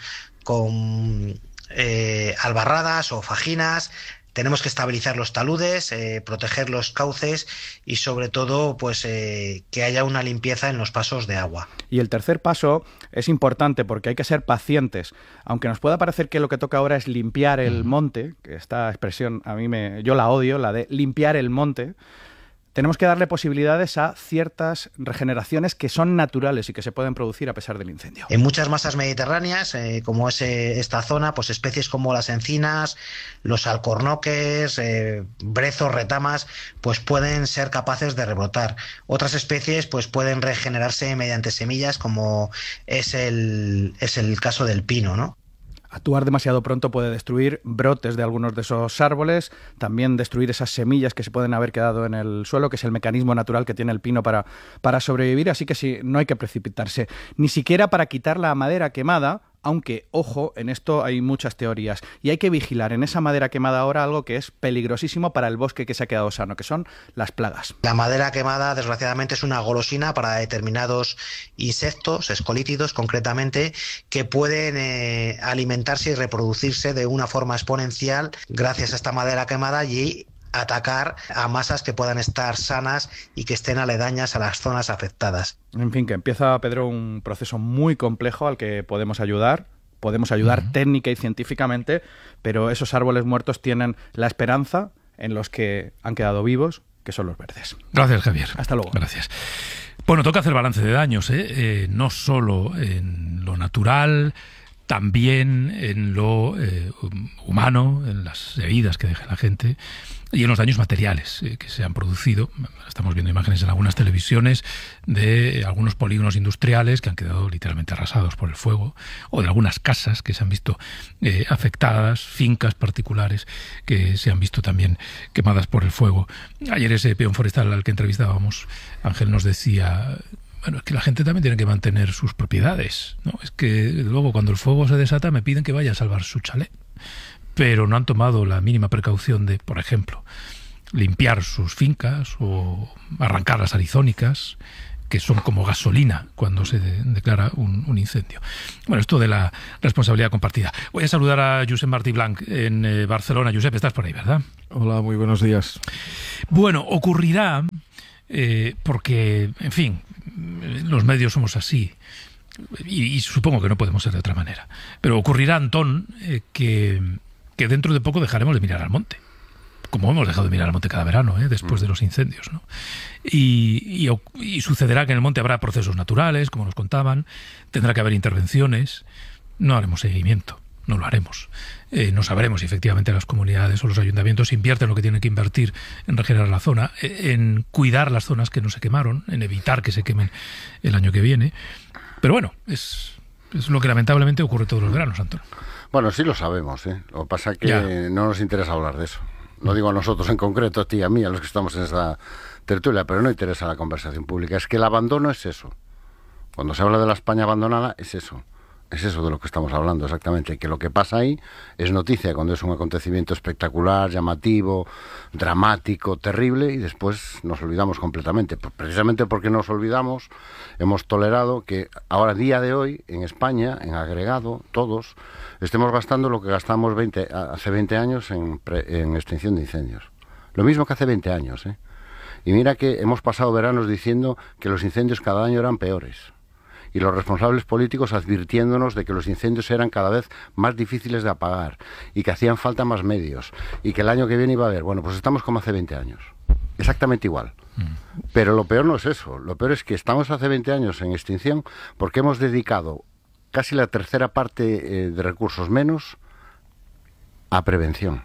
con eh, albarradas o fajinas. Tenemos que estabilizar los taludes, eh, proteger los cauces y sobre todo pues eh, que haya una limpieza en los pasos de agua. Y el tercer paso es importante porque hay que ser pacientes. Aunque nos pueda parecer que lo que toca ahora es limpiar el monte, que esta expresión a mí me, yo la odio, la de limpiar el monte, tenemos que darle posibilidades a ciertas regeneraciones que son naturales y que se pueden producir a pesar del incendio. En muchas masas mediterráneas, eh, como es eh, esta zona, pues especies como las encinas, los alcornoques, eh, brezos, retamas, pues pueden ser capaces de rebrotar. Otras especies pues pueden regenerarse mediante semillas, como es el, es el caso del pino, ¿no? Actuar demasiado pronto puede destruir brotes de algunos de esos árboles, también destruir esas semillas que se pueden haber quedado en el suelo, que es el mecanismo natural que tiene el pino para, para sobrevivir, así que sí, no hay que precipitarse, ni siquiera para quitar la madera quemada, aunque, ojo, en esto hay muchas teorías, y hay que vigilar en esa madera quemada ahora algo que es peligrosísimo para el bosque que se ha quedado sano, que son las plagas. La madera quemada, desgraciadamente, es una golosina para determinados insectos, escolítidos concretamente, que pueden eh, alimentarse y reproducirse de una forma exponencial gracias a esta madera quemada y atacar a masas que puedan estar sanas y que estén aledañas a las zonas afectadas. En fin, que empieza, Pedro, un proceso muy complejo al que podemos ayudar, podemos ayudar Uh-huh. técnica y científicamente, pero esos árboles muertos tienen la esperanza en los que han quedado vivos, que son los verdes. Gracias, Javier. Hasta luego. Gracias. Bueno, toca hacer balance de daños, ¿eh? Eh, no solo en lo natural, también en lo eh, humano, en las heridas que deja la gente y en los daños materiales eh, que se han producido. Estamos viendo imágenes en algunas televisiones de algunos polígonos industriales que han quedado literalmente arrasados por el fuego, o de algunas casas que se han visto eh, afectadas, fincas particulares que se han visto también quemadas por el fuego. Ayer ese peón forestal al que entrevistábamos, Ángel, nos decía... Bueno, es que la gente también tiene que mantener sus propiedades, ¿no? Es que luego cuando el fuego se desata me piden que vaya a salvar su chalet, pero no han tomado la mínima precaución de, por ejemplo, limpiar sus fincas o arrancar las arizónicas, que son como gasolina cuando se de- declara un, un incendio. Bueno, esto de la responsabilidad compartida. Voy a saludar a Josep Martí Blanc en eh, Barcelona. Josep, estás por ahí, ¿verdad? Hola, muy buenos días. Bueno, ocurrirá, eh, porque, en fin, los medios somos así, y, y supongo que no podemos ser de otra manera, pero ocurrirá, Antón, eh, que, que dentro de poco dejaremos de mirar al monte, como hemos dejado de mirar al monte cada verano, ¿eh? después de los incendios, ¿no? Y, y, y sucederá que en el monte habrá procesos naturales, como nos contaban, tendrá que haber intervenciones, no haremos seguimiento. No lo haremos. Eh, no sabremos si efectivamente las comunidades o los ayuntamientos invierten lo que tienen que invertir en regenerar la zona, en cuidar las zonas que no se quemaron, en evitar que se quemen el año que viene. Pero bueno, es, es lo que lamentablemente ocurre todos los veranos, Antón. Bueno, sí lo sabemos, ¿eh? Lo que pasa es que Ya. no nos interesa hablar de eso. No digo a nosotros en concreto, a ti y a mí, a los que estamos en esta tertulia, pero no interesa la conversación pública. Es que el abandono es eso. Cuando se habla de la España abandonada, es eso. Es eso de lo que estamos hablando exactamente, que lo que pasa ahí es noticia cuando es un acontecimiento espectacular, llamativo, dramático, terrible, y después nos olvidamos completamente. Pues precisamente porque nos olvidamos, hemos tolerado que ahora, día de hoy, en España, en agregado, todos, estemos gastando lo que gastamos veinte, hace veinte años en, pre, en extinción de incendios. Lo mismo que hace veinte años, ¿eh? Y mira que hemos pasado veranos diciendo que los incendios cada año eran peores. Y los responsables políticos advirtiéndonos de que los incendios eran cada vez más difíciles de apagar y que hacían falta más medios y que el año que viene iba a haber. Bueno, pues estamos como hace veinte años, exactamente igual. Mm. Pero lo peor no es eso, lo peor es que estamos hace veinte años en extinción porque hemos dedicado casi la tercera parte eh, de recursos menos a prevención.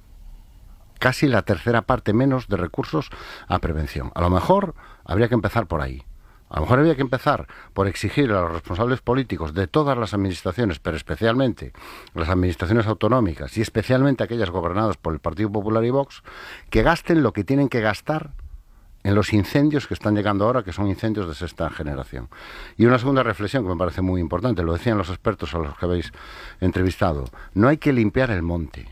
Casi la tercera parte menos de recursos a prevención. A lo mejor habría que empezar por ahí. A lo mejor había que empezar por exigir a los responsables políticos de todas las administraciones, pero especialmente las administraciones autonómicas y especialmente aquellas gobernadas por el Partido Popular y Vox, que gasten lo que tienen que gastar en los incendios que están llegando ahora, que son incendios de sexta generación. Y una segunda reflexión que me parece muy importante, lo decían los expertos a los que habéis entrevistado, no hay que limpiar el monte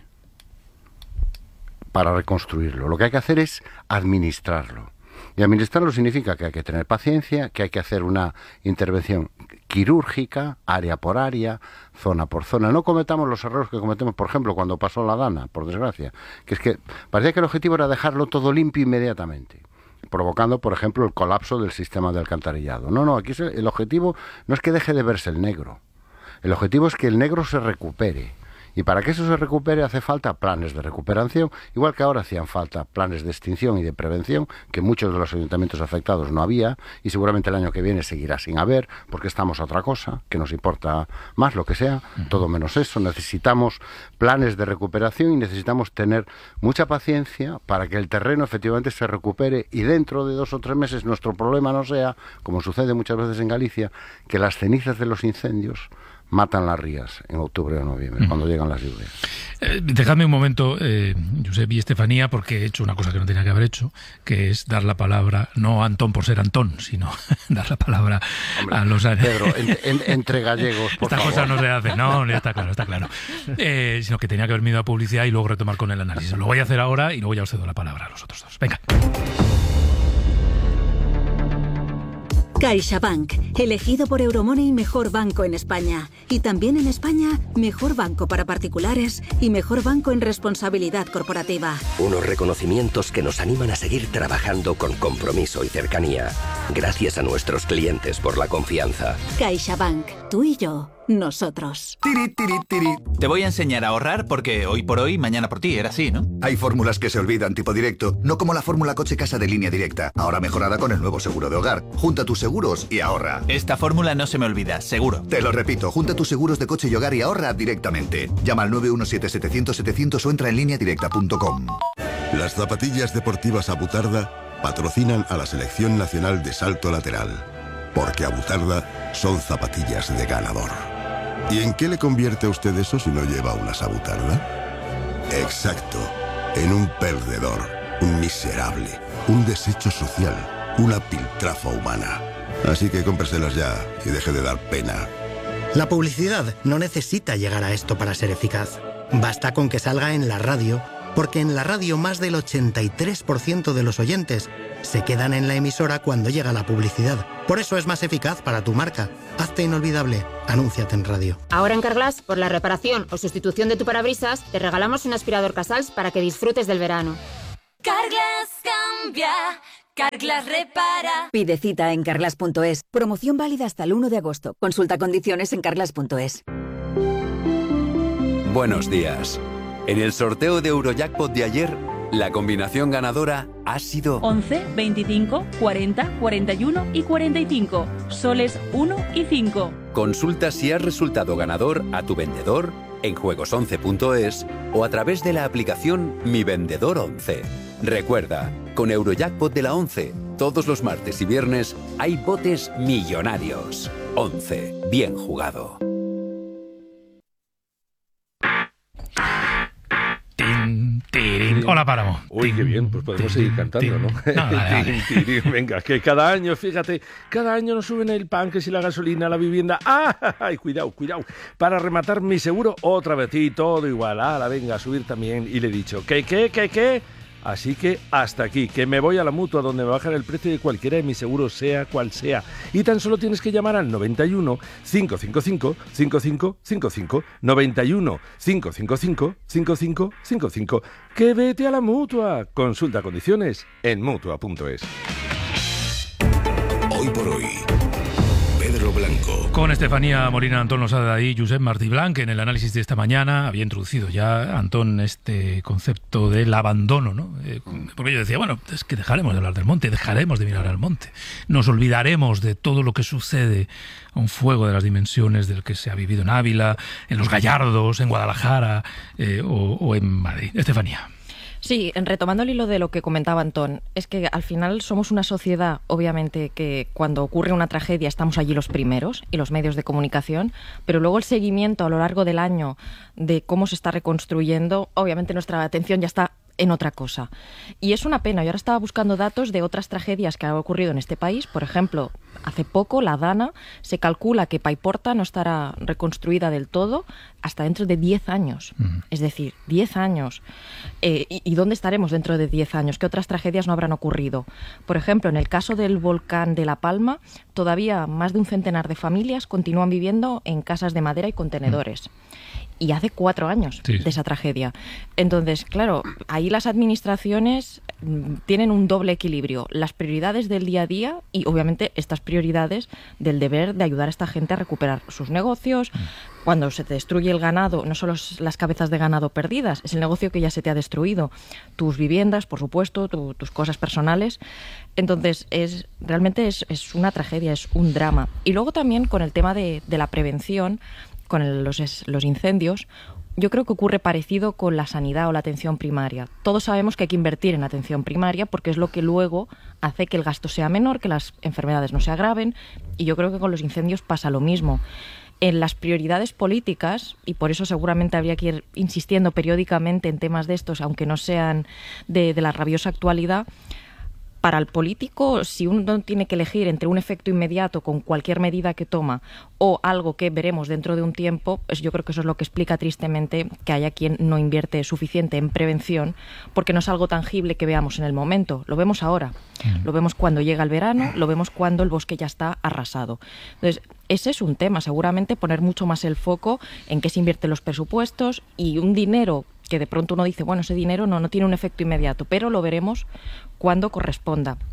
para reconstruirlo, lo que hay que hacer es administrarlo. Y administrarlo significa que hay que tener paciencia, que hay que hacer una intervención quirúrgica, área por área, zona por zona. No cometamos los errores que cometemos, por ejemplo, cuando pasó la Dana, por desgracia, que es que parecía que el objetivo era dejarlo todo limpio inmediatamente, provocando, por ejemplo, el colapso del sistema de alcantarillado. No, no, aquí el objetivo no es que deje de verse el negro. El objetivo es que el negro se recupere. Y para que eso se recupere hace falta planes de recuperación, igual que ahora hacían falta planes de extinción y de prevención, que muchos de los ayuntamientos afectados no había, y seguramente el año que viene seguirá sin haber, porque estamos a otra cosa, que nos importa más, lo que sea, todo menos eso. Necesitamos planes de recuperación y necesitamos tener mucha paciencia para que el terreno efectivamente se recupere y dentro de dos o tres meses nuestro problema no sea, como sucede muchas veces en Galicia, que las cenizas de los incendios matan las rías en octubre o noviembre, uh-huh. cuando llegan las lluvias. Eh, dejadme un momento, eh, Josep y Estefanía, porque he hecho una cosa que no tenía que haber hecho, que es dar la palabra, no a Antón por ser Antón, sino dar la palabra Hombre, a los... Pedro, en, en, entre gallegos, por Esta favor. cosa no se hace, no, ya está claro, está claro. Eh, sino que tenía que haber venido a publicidad y luego retomar con el análisis. Lo voy a hacer ahora y luego ya os cedo la palabra a los otros dos. Venga. CaixaBank, elegido por Euromoney mejor banco en España. Y también en España, mejor banco para particulares y mejor banco en responsabilidad corporativa. Unos reconocimientos que nos animan a seguir trabajando con compromiso y cercanía. Gracias a nuestros clientes por la confianza. CaixaBank. Tú y yo. Nosotros. Tiri, tiri, tiri. Te voy a enseñar a ahorrar porque hoy por hoy, mañana por ti, era así, ¿no? Hay fórmulas que se olvidan, tipo directo, no como la fórmula coche casa de Línea Directa, ahora mejorada con el nuevo seguro de hogar. Junta tus seguros y ahorra. Esta fórmula no se me olvida, seguro. Te lo repito, junta tus seguros de coche y hogar y ahorra directamente. Llama al nueve uno siete, setecientos, setecientos o entra en línea directa punto com. Las zapatillas deportivas Abutarda patrocinan a la Selección Nacional de Salto Lateral, porque Abutarda son zapatillas de ganador. ¿Y en qué le convierte a usted eso si no lleva una Abutarda? Exacto, en un perdedor, un miserable, un desecho social, una piltrafa humana. Así que cómpreselas ya y deje de dar pena. La publicidad no necesita llegar a esto para ser eficaz. Basta con que salga en la radio, porque en la radio más del ochenta y tres por ciento de los oyentes se quedan en la emisora cuando llega la publicidad. Por eso es más eficaz para tu marca. Hazte inolvidable. Anúnciate en radio. Ahora en Carglass, por la reparación o sustitución de tu parabrisas, te regalamos un aspirador Casals para que disfrutes del verano. Carglass cambia. Carglass repara. Pide cita en carglass punto es. Promoción válida hasta el uno de agosto. Consulta condiciones en carglass punto es. Buenos días. En el sorteo de Eurojackpot de ayer, la combinación ganadora ha sido once, veinticinco, cuarenta, cuarenta y uno y cuarenta y cinco. Soles uno y cinco. Consulta si has resultado ganador a tu vendedor en juegos once punto es o a través de la aplicación Mi Vendedor once. Recuerda, con Eurojackpot de la once, todos los martes y viernes hay botes millonarios. once. Bien jugado. Tin, tirin. Hola, Páramo. Uy, qué bien, pues podemos seguir cantando, ¿no? No, dale, dale. Tin, tirin. Venga, que cada año, fíjate, cada año nos suben el pan, que si la gasolina, la vivienda. ¡Ah! ¡Ay, cuidado, cuidado! Para rematar mi seguro, otra vez, y todo igual. ¡Hala, venga, a subir también! Y le he dicho, ¿qué, qué, qué, qué? Así que hasta aquí, que me voy a la Mutua, donde me bajan el precio de cualquiera de mis seguros, sea cual sea. Y tan solo tienes que llamar al noventa y uno, cinco cinco cinco, cinco cinco cinco cinco, noventa y uno, cinco cinco cinco, cinco cinco cinco cinco. ¡Que vete a la Mutua! Consulta condiciones en Mutua punto es. Hoy por hoy, Pedro Blanco. Con Estefanía Molina, Antón Losada y Josep Martí Blanc, en el análisis de esta mañana había introducido ya Antón este concepto del abandono, ¿no? Eh, porque yo decía, bueno, es que dejaremos de hablar del monte, dejaremos de mirar al monte, nos olvidaremos de todo lo que sucede a un fuego de las dimensiones del que se ha vivido en Ávila, en Los Gallardos, en Guadalajara eh, o, o en Madrid. Estefanía. Sí, retomando el hilo de lo que comentaba Antón, es que al final somos una sociedad, obviamente, que cuando ocurre una tragedia estamos allí los primeros y los medios de comunicación, pero luego el seguimiento a lo largo del año de cómo se está reconstruyendo, obviamente nuestra atención ya está en otra cosa. Y es una pena. Yo ahora estaba buscando datos de otras tragedias que han ocurrido en este país. Por ejemplo, hace poco la Dana, se calcula que Paiporta no estará reconstruida del todo hasta dentro de diez años. Uh-huh. Es decir, diez años. Eh, y, ¿Y dónde estaremos dentro de diez años? ¿Qué otras tragedias no habrán ocurrido? Por ejemplo, en el caso del volcán de La Palma, todavía más de un centenar de familias continúan viviendo en casas de madera y contenedores. Uh-huh. Y hace cuatro años sí. de esa tragedia. Entonces, claro, ahí las administraciones tienen un doble equilibrio. Las prioridades del día a día y, obviamente, estas prioridades del deber de ayudar a esta gente a recuperar sus negocios. Mm. Cuando se te destruye el ganado, no solo las cabezas de ganado perdidas, es el negocio que ya se te ha destruido. Tus viviendas, por supuesto, tu, tus cosas personales. Entonces, es realmente es, es una tragedia, es un drama. Y luego también con el tema de, de la prevención, con el, los, los incendios, yo creo que ocurre parecido con la sanidad o la atención primaria. Todos sabemos que hay que invertir en atención primaria porque es lo que luego hace que el gasto sea menor, que las enfermedades no se agraven, y yo creo que con los incendios pasa lo mismo. En las prioridades políticas, y por eso seguramente habría que ir insistiendo periódicamente en temas de estos, aunque no sean de, de la rabiosa actualidad, para el político, si uno tiene que elegir entre un efecto inmediato con cualquier medida que toma o algo que veremos dentro de un tiempo, pues yo creo que eso es lo que explica tristemente que haya quien no invierte suficiente en prevención, porque no es algo tangible que veamos en el momento. Lo vemos ahora, lo vemos cuando llega el verano, lo vemos cuando el bosque ya está arrasado. Entonces, ese es un tema, seguramente poner mucho más el foco en qué se invierten los presupuestos y un dinero que de pronto uno dice, bueno, ese dinero no, no tiene un efecto inmediato, pero lo veremos cuando corresponda.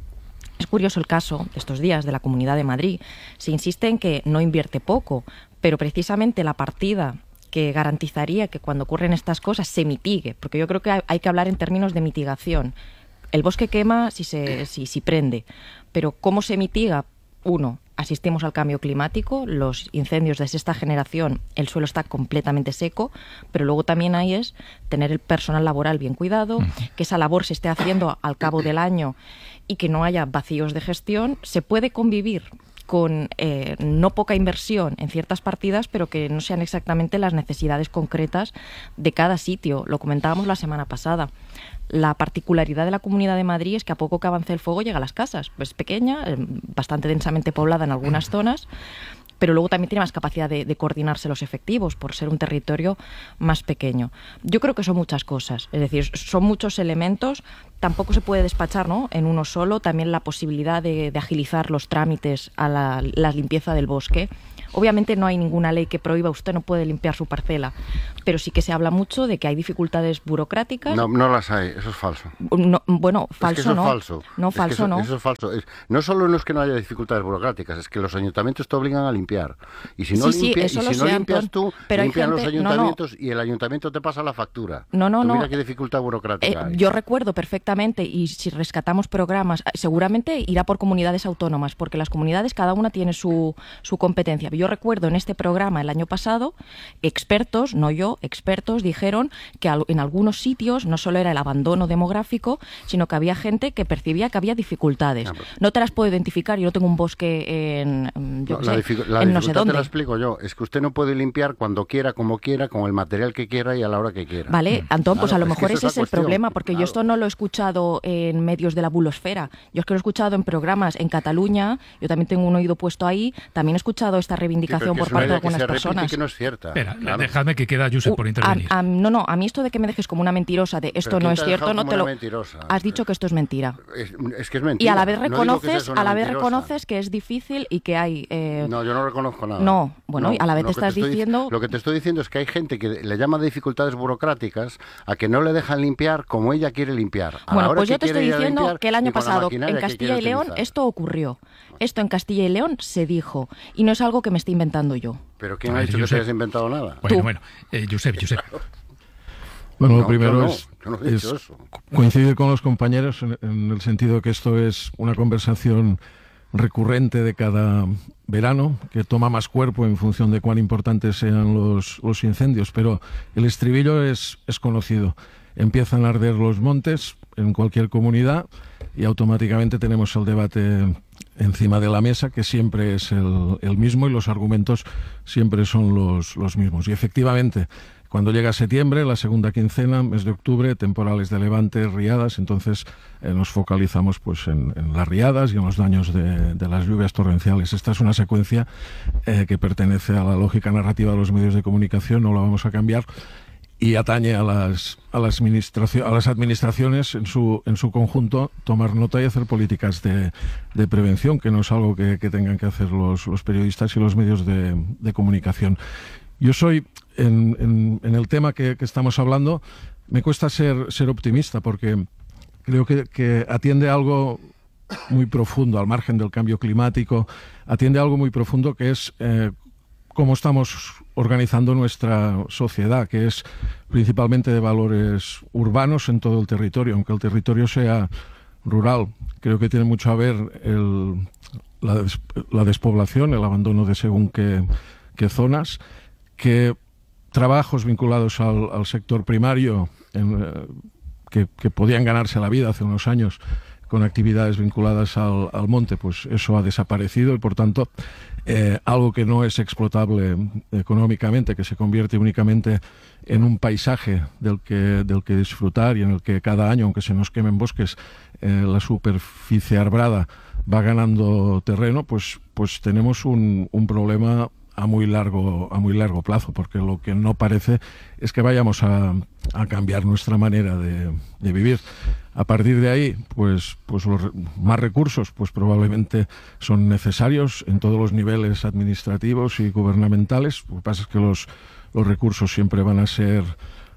Es curioso el caso de estos días de la Comunidad de Madrid. Se insiste en que no invierte poco, pero precisamente la partida que garantizaría que cuando ocurren estas cosas se mitigue, porque yo creo que hay que hablar en términos de mitigación. El bosque quema si se si, si prende, pero ¿cómo se mitiga? Uno, asistimos al cambio climático, los incendios de sexta generación, el suelo está completamente seco, pero luego también hay es tener el personal laboral bien cuidado, que esa labor se esté haciendo al cabo del año y que no haya vacíos de gestión. Se puede convivir con eh, no poca inversión en ciertas partidas, pero que no sean exactamente las necesidades concretas de cada sitio. Lo comentábamos la semana pasada. La particularidad de la Comunidad de Madrid es que a poco que avance el fuego llega a las casas. Pues es pequeña, eh, bastante densamente poblada en algunas zonas, pero luego también tiene más capacidad de, de coordinarse los efectivos por ser un territorio más pequeño. Yo creo que son muchas cosas, es decir, son muchos elementos. Tampoco se puede despachar, ¿no?, en uno solo. También la posibilidad de, de agilizar los trámites a la, la limpieza del bosque. Obviamente no hay ninguna ley que prohíba, usted no puede limpiar su parcela, pero sí que se habla mucho de que hay dificultades burocráticas. No, no las hay, eso es falso. No, bueno, falso es que eso no. Es falso. No, es falso eso, no. Eso es falso. Es, no solo no es que no haya dificultades burocráticas, es que los ayuntamientos te obligan a limpiar. Y si no, sí, limpia, sí, y si sé, no limpias Antón, tú, pero limpian gente, los ayuntamientos no, no. y el ayuntamiento te pasa la factura. No, no, tú no. Mira qué dificultad burocrática eh, hay. Yo recuerdo perfectamente, y si rescatamos programas, seguramente irá por comunidades autónomas, porque las comunidades cada una tiene su, su competencia. Yo recuerdo en este programa el año pasado, expertos, no yo, expertos dijeron que en algunos sitios no solo era el abandono demográfico, sino que había gente que percibía que había dificultades. No te las puedo identificar, yo no tengo un bosque en, yo no, qué la sé, dificu la en no sé dónde. Te la explico yo, es que usted no puede limpiar cuando quiera, como quiera, con el material que quiera y a la hora que quiera. Vale, Antón, pues claro, a lo es mejor que ese es es el cuestión. problema, porque Claro. yo esto no lo he escuchado en medios de la bulosfera. Yo es que lo he escuchado en programas en Cataluña, yo también tengo un oído puesto ahí, también he escuchado esta reivindicación Sí, por parte de algunas personas. Que no es cierta. Espera, claro. dejadme que queda Josep por intervenir. A, a, no, no, a mí esto de que me dejes como una mentirosa, de esto no es cierto, no te lo... Mentirosa? Has dicho que esto es mentira. Es, es que es mentira. Y a la vez no reconoces, que a la vez mentirosa. reconoces que es difícil y que hay... Eh... No, yo no reconozco nada. No, bueno, no, a la vez lo te estás te estoy, diciendo... Lo que te estoy diciendo es que hay gente que le llama dificultades burocráticas a que no le dejan limpiar como ella quiere limpiar. A Bueno, la hora pues yo que te estoy diciendo limpiar, que el año y con la pasado maquinaria en que Castilla quiere y León utilizar. esto ocurrió. Esto en Castilla y León se dijo. Y no es algo que me esté inventando yo. ¿Pero quién A ha ver, dicho que Josep. te has inventado nada? Bueno, Tú. bueno, eh, Josep, Josep. Bueno, lo No, primero yo no, es, yo no he dicho es eso. coincidir con los compañeros en, en el sentido que esto es una conversación recurrente de cada verano, que toma más cuerpo en función de cuán importantes sean los, los incendios, pero el estribillo es, es conocido. Empiezan a arder los montes en cualquier comunidad y automáticamente tenemos el debate encima de la mesa, que siempre es el, el mismo y los argumentos siempre son los, los mismos. Y efectivamente, cuando llega septiembre, la segunda quincena, mes de octubre, temporales de levante, riadas, entonces eh, nos focalizamos pues en, en las riadas y en los daños de, de las lluvias torrenciales. Esta es una secuencia eh, que pertenece a la lógica narrativa de los medios de comunicación, no la vamos a cambiar, y atañe a las, a las, administracio- a las administraciones en su, en su conjunto tomar nota y hacer políticas de, de prevención, que no es algo que, que tengan que hacer los, los periodistas y los medios de, de comunicación. Yo soy, en, en, en el tema que, que estamos hablando, me cuesta ser, ser optimista porque creo que, que atiende a algo muy profundo, al margen del cambio climático, atiende a algo muy profundo que es eh, cómo estamos organizando nuestra sociedad, que es principalmente de valores urbanos en todo el territorio, aunque el territorio sea rural. Creo que tiene mucho a ver el, la, des, la despoblación, el abandono de según qué, qué zonas, que trabajos vinculados al, al sector primario en, eh, que, que podían ganarse la vida hace unos años con actividades vinculadas al, al monte, pues eso ha desaparecido y por tanto eh, algo que no es explotable económicamente, que se convierte únicamente en un paisaje del que, del que disfrutar y en el que cada año, aunque se nos quemen bosques, eh, la superficie arbrada va ganando terreno, pues, pues tenemos un, un problema a muy largo a muy largo plazo, porque lo que no parece es que vayamos a, a cambiar nuestra manera de, de vivir. A partir de ahí, pues, pues los más recursos pues probablemente son necesarios en todos los niveles administrativos y gubernamentales. Lo que pasa es que los, los recursos siempre van a ser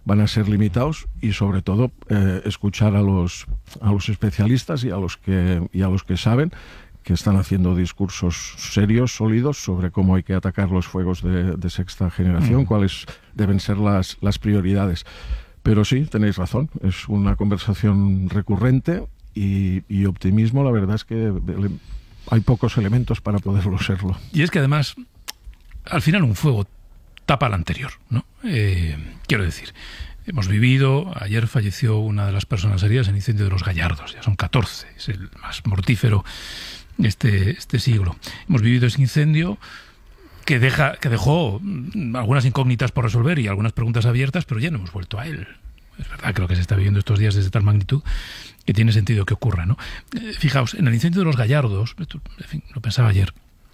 van a ser limitados y sobre todo eh, escuchar a los a los especialistas y a los que y a los que saben, que están haciendo discursos serios, sólidos, sobre cómo hay que atacar los fuegos de, de sexta generación, mm. cuáles deben ser las, las prioridades. Pero sí, tenéis razón, es una conversación recurrente y, y optimismo, la verdad es que hay pocos elementos para poderlo serlo. Y es que además, al final un fuego tapa al anterior, ¿no? Eh, quiero decir, hemos vivido, ayer falleció una de las personas heridas en el incendio de los Gallardos, ya son catorce, es el más mortífero este, este siglo. Hemos vivido ese incendio que, deja, que dejó algunas incógnitas por resolver y algunas preguntas abiertas, pero ya no hemos vuelto a él. Es verdad que lo que se está viviendo estos días es de tal magnitud que tiene sentido que ocurra, ¿no? Eh, fijaos, en el incendio de los Gallardos, esto, en fin, lo pensaba ayer,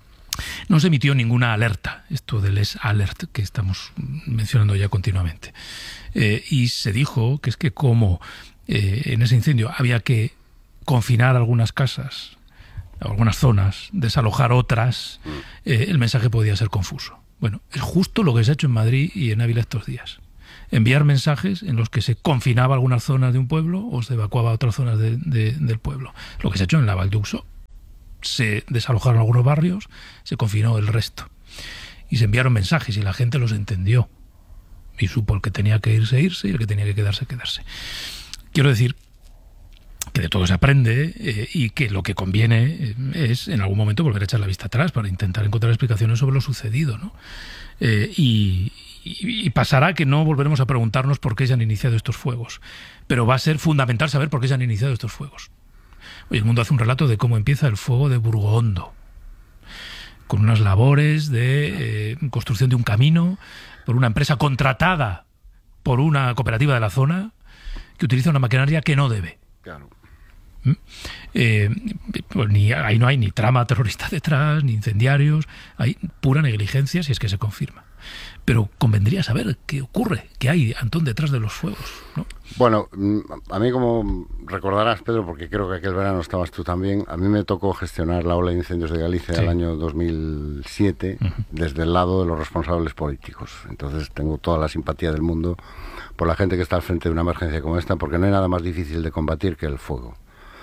no se emitió ninguna alerta, esto del S Alert que estamos mencionando ya continuamente. Eh, y se dijo que es que como eh, en ese incendio había que confinar algunas casas, algunas zonas, desalojar otras, eh, el mensaje podía ser confuso. Bueno, es justo lo que se ha hecho en Madrid y en Ávila estos días. Enviar mensajes en los que se confinaba algunas zonas de un pueblo o se evacuaba otras zonas de, de, del pueblo. Lo que se ha hecho en la Val d'Uxó. Se desalojaron algunos barrios, se confinó el resto. Y se enviaron mensajes y la gente los entendió. Y supo el que tenía que irse, irse, y el que tenía que quedarse, quedarse. Quiero decir que de todo se aprende eh, y que lo que conviene eh, es en algún momento volver a echar la vista atrás para intentar encontrar explicaciones sobre lo sucedido, ¿no? Eh, y, y, y pasará que no volveremos a preguntarnos por qué se han iniciado estos fuegos. Pero va a ser fundamental saber por qué se han iniciado estos fuegos. Hoy El Mundo hace un relato de cómo empieza el fuego de Burgohondo, con unas labores de eh, construcción de un camino por una empresa contratada por una cooperativa de la zona que utiliza una maquinaria que no debe. Claro. ¿Mm? Eh, pues ni, ahí no hay ni trama terrorista detrás, ni incendiarios, hay pura negligencia si es que se confirma. Pero convendría saber qué ocurre, qué hay, Antón, detrás de los fuegos, ¿no? Bueno, a mí, como recordarás, Pedro, porque creo que aquel verano estabas tú también, a mí me tocó gestionar la ola de incendios de Galicia sí. el año dos mil siete uh-huh. desde el lado de los responsables políticos. Entonces tengo toda la simpatía del mundo por la gente que está al frente de una emergencia como esta, porque no hay nada más difícil de combatir que el fuego.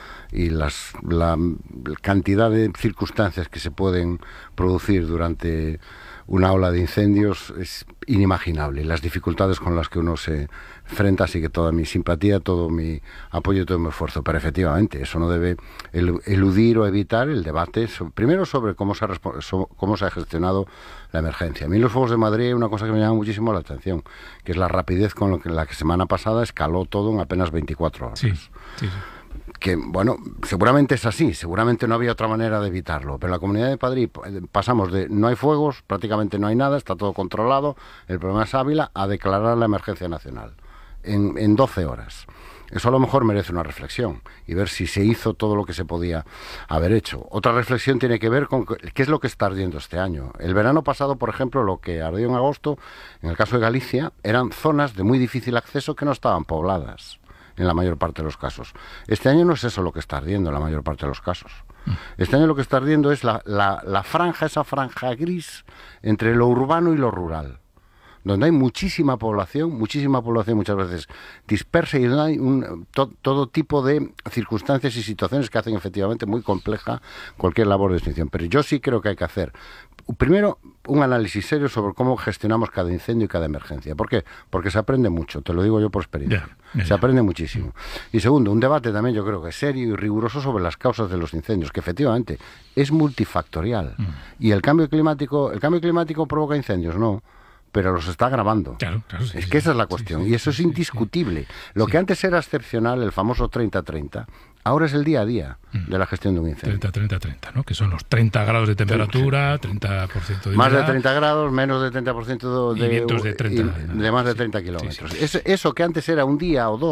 Y las, la, la cantidad de circunstancias que se pueden producir durante una ola de incendios es inimaginable. Las dificultades con las que uno se enfrenta, así que toda mi simpatía, todo mi apoyo y todo mi esfuerzo. Pero efectivamente, eso no debe eludir o evitar el debate, sobre, primero sobre cómo se, ha, cómo se ha gestionado la emergencia. A mí en los fuegos de Madrid hay una cosa que me llama muchísimo la atención, que es la rapidez con lo que la semana pasada escaló todo en apenas veinticuatro horas. Sí, sí, sí. Que, bueno, seguramente es así, seguramente no había otra manera de evitarlo, pero en la Comunidad de Madrid pasamos de no hay fuegos, prácticamente no hay nada, está todo controlado, el problema es Ávila, a declarar la emergencia nacional en, en doce horas. Eso a lo mejor merece una reflexión y ver si se hizo todo lo que se podía haber hecho. Otra reflexión tiene que ver con qué es lo que está ardiendo este año. El verano pasado, por ejemplo, lo que ardió en agosto, en el caso de Galicia, eran zonas de muy difícil acceso que no estaban pobladas en la mayor parte de los casos. Este año no es eso lo que está ardiendo en la mayor parte de los casos. Este año lo que está ardiendo es la, la, la franja, esa franja gris entre lo urbano y lo rural, donde hay muchísima población, muchísima población muchas veces dispersa y donde hay un, to, todo tipo de circunstancias y situaciones que hacen efectivamente muy compleja cualquier labor de extinción. Pero yo sí creo que hay que hacer, primero, un análisis serio sobre cómo gestionamos cada incendio y cada emergencia. ¿Por qué? Porque se aprende mucho, te lo digo yo por experiencia. Yeah, yeah, se aprende muchísimo. Y segundo, un debate también yo creo que serio y riguroso sobre las causas de los incendios, que efectivamente es multifactorial. Mm. Y el cambio climático, ¿el cambio climático provoca incendios? No. Pero los está agravando. Claro, claro, sí, es que sí, esa es la cuestión. Sí, sí, y eso sí, es indiscutible. Sí, sí. Lo que antes era excepcional, el famoso treinta treinta, ahora es el día a día de la gestión de un incendio. treinta treinta treinta, ¿no? Que son los treinta grados de temperatura, treinta por ciento de humedad. Más de treinta grados, menos de treinta por ciento de... Y vientos de treinta. De más de treinta kilómetros. Sí, sí. Eso que antes era un día o dos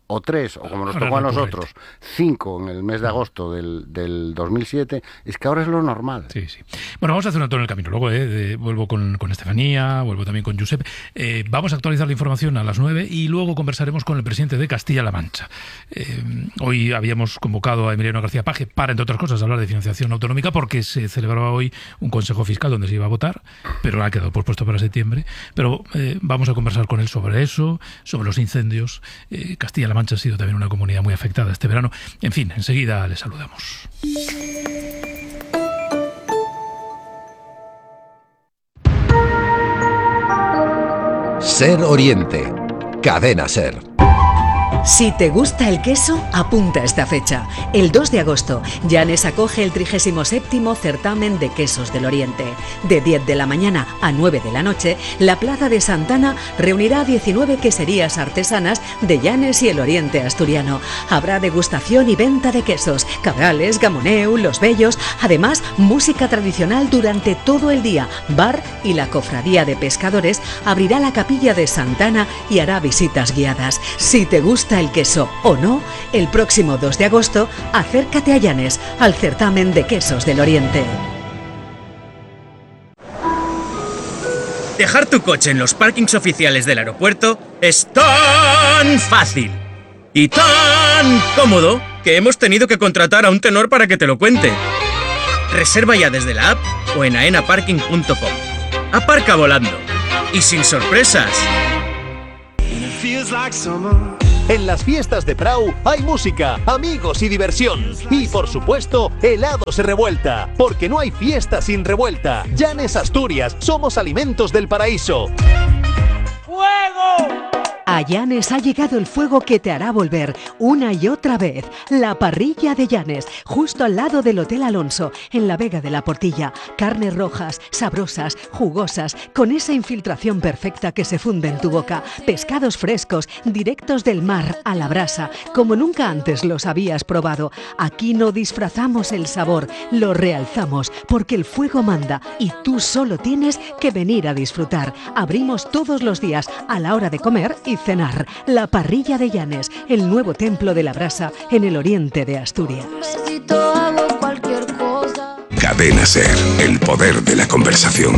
o tres, o como nos tocó a nosotros, cinco en el mes de agosto del, del dos mil siete, es que ahora es lo normal. Sí, sí. Bueno, vamos a hacer un alto en el camino. Luego eh, de, vuelvo con, con Estefanía, vuelvo también con Josep. Eh, vamos a actualizar la información a las nueve y luego conversaremos con el presidente de Castilla-La Mancha. Eh, hoy habíamos convocado a Emiliano García Paje para, entre otras cosas, hablar de financiación autonómica porque se celebraba hoy un consejo fiscal donde se iba a votar, pero ha quedado pospuesto para septiembre. Pero eh, vamos a conversar con él sobre eso, sobre los incendios. Eh, Castilla-La Mancha ha sido también una comunidad muy afectada este verano. En fin, enseguida les saludamos. Ser Oriente, Cadena Ser. Si te gusta el queso, apunta a esta fecha. El dos de agosto, Llanes acoge el trigésimo séptimo Certamen de Quesos del Oriente. De diez de la mañana a nueve de la noche, la Plaza de Santana reunirá a diecinueve queserías artesanas de Llanes y el Oriente asturiano. Habrá degustación y venta de quesos, cabrales, gamoneu, los bellos, además música tradicional durante todo el día. Bar y la Cofradía de Pescadores abrirá la capilla de Santana y hará visitas guiadas. Si te gusta el queso o no, el próximo dos de agosto, acércate a Llanes, al Certamen de Quesos del Oriente. Dejar tu coche en los parkings oficiales del aeropuerto es tan fácil y tan cómodo que hemos tenido que contratar a un tenor para que te lo cuente. Reserva ya desde la app o en aena parking punto com. Aparca volando y sin sorpresas. En las fiestas de Prau hay música, amigos y diversión. Y por supuesto, helados y revuelta. Porque no hay fiesta sin revuelta. Llanes Asturias, somos alimentos del paraíso. ¡Fuego! A Llanes ha llegado el fuego que te hará volver una y otra vez. La parrilla de Llanes, justo al lado del Hotel Alonso, en la Vega de la Portilla. Carnes rojas, sabrosas, jugosas, con esa infiltración perfecta que se funde en tu boca. Pescados frescos, directos del mar a la brasa, como nunca antes los habías probado. Aquí no disfrazamos el sabor, lo realzamos, porque el fuego manda y tú solo tienes que venir a disfrutar. Abrimos todos los días a la hora de comer y cenar. La parrilla de Llanes, el nuevo templo de la brasa en el oriente de Asturias. Cadena Ser, el poder de la conversación.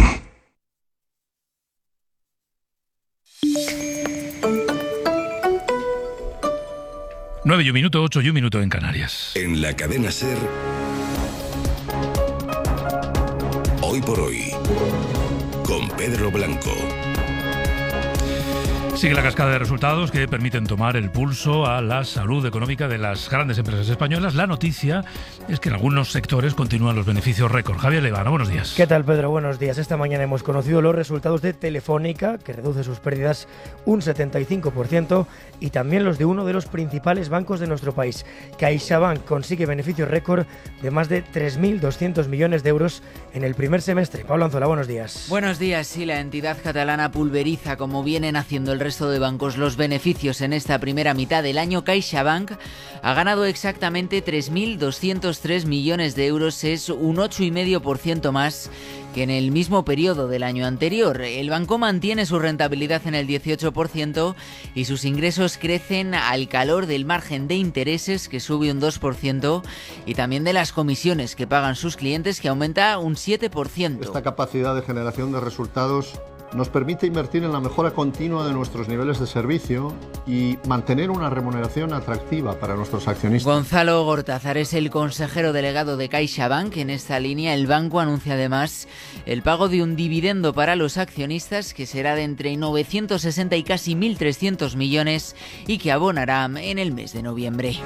Nueve y un minuto, ocho y un minuto en Canarias. En la Cadena Ser, hoy por hoy, con Pedro Blanco. Sigue la cascada de resultados que permiten tomar el pulso a la salud económica de las grandes empresas españolas. La noticia es que en algunos sectores continúan los beneficios récord. Javier Levana, buenos días. ¿Qué tal, Pedro? Buenos días. Esta mañana hemos conocido los resultados de Telefónica, que reduce sus pérdidas un setenta y cinco por ciento, y también los de uno de los principales bancos de nuestro país. CaixaBank consigue beneficios récord de más de tres mil doscientos millones de euros en el primer semestre. Pablo Anzola, buenos días. Buenos días. Sí, la entidad catalana pulveriza, como vienen haciendo el resto de bancos, los beneficios en esta primera mitad del año. CaixaBank ha ganado exactamente tres mil doscientos tres millones de euros, es un ocho coma cinco por ciento más que en el mismo periodo del año anterior. El banco mantiene su rentabilidad en el dieciocho por ciento y sus ingresos crecen al calor del margen de intereses, que sube un dos por ciento, y también de las comisiones que pagan sus clientes, que aumenta un siete por ciento. Esta capacidad de generación de resultados nos permite invertir en la mejora continua de nuestros niveles de servicio y mantener una remuneración atractiva para nuestros accionistas. Gonzalo Gortázar es el consejero delegado de CaixaBank. En esta línea, el banco anuncia además el pago de un dividendo para los accionistas que será de entre novecientos sesenta y casi mil trescientos millones y que abonará en el mes de noviembre.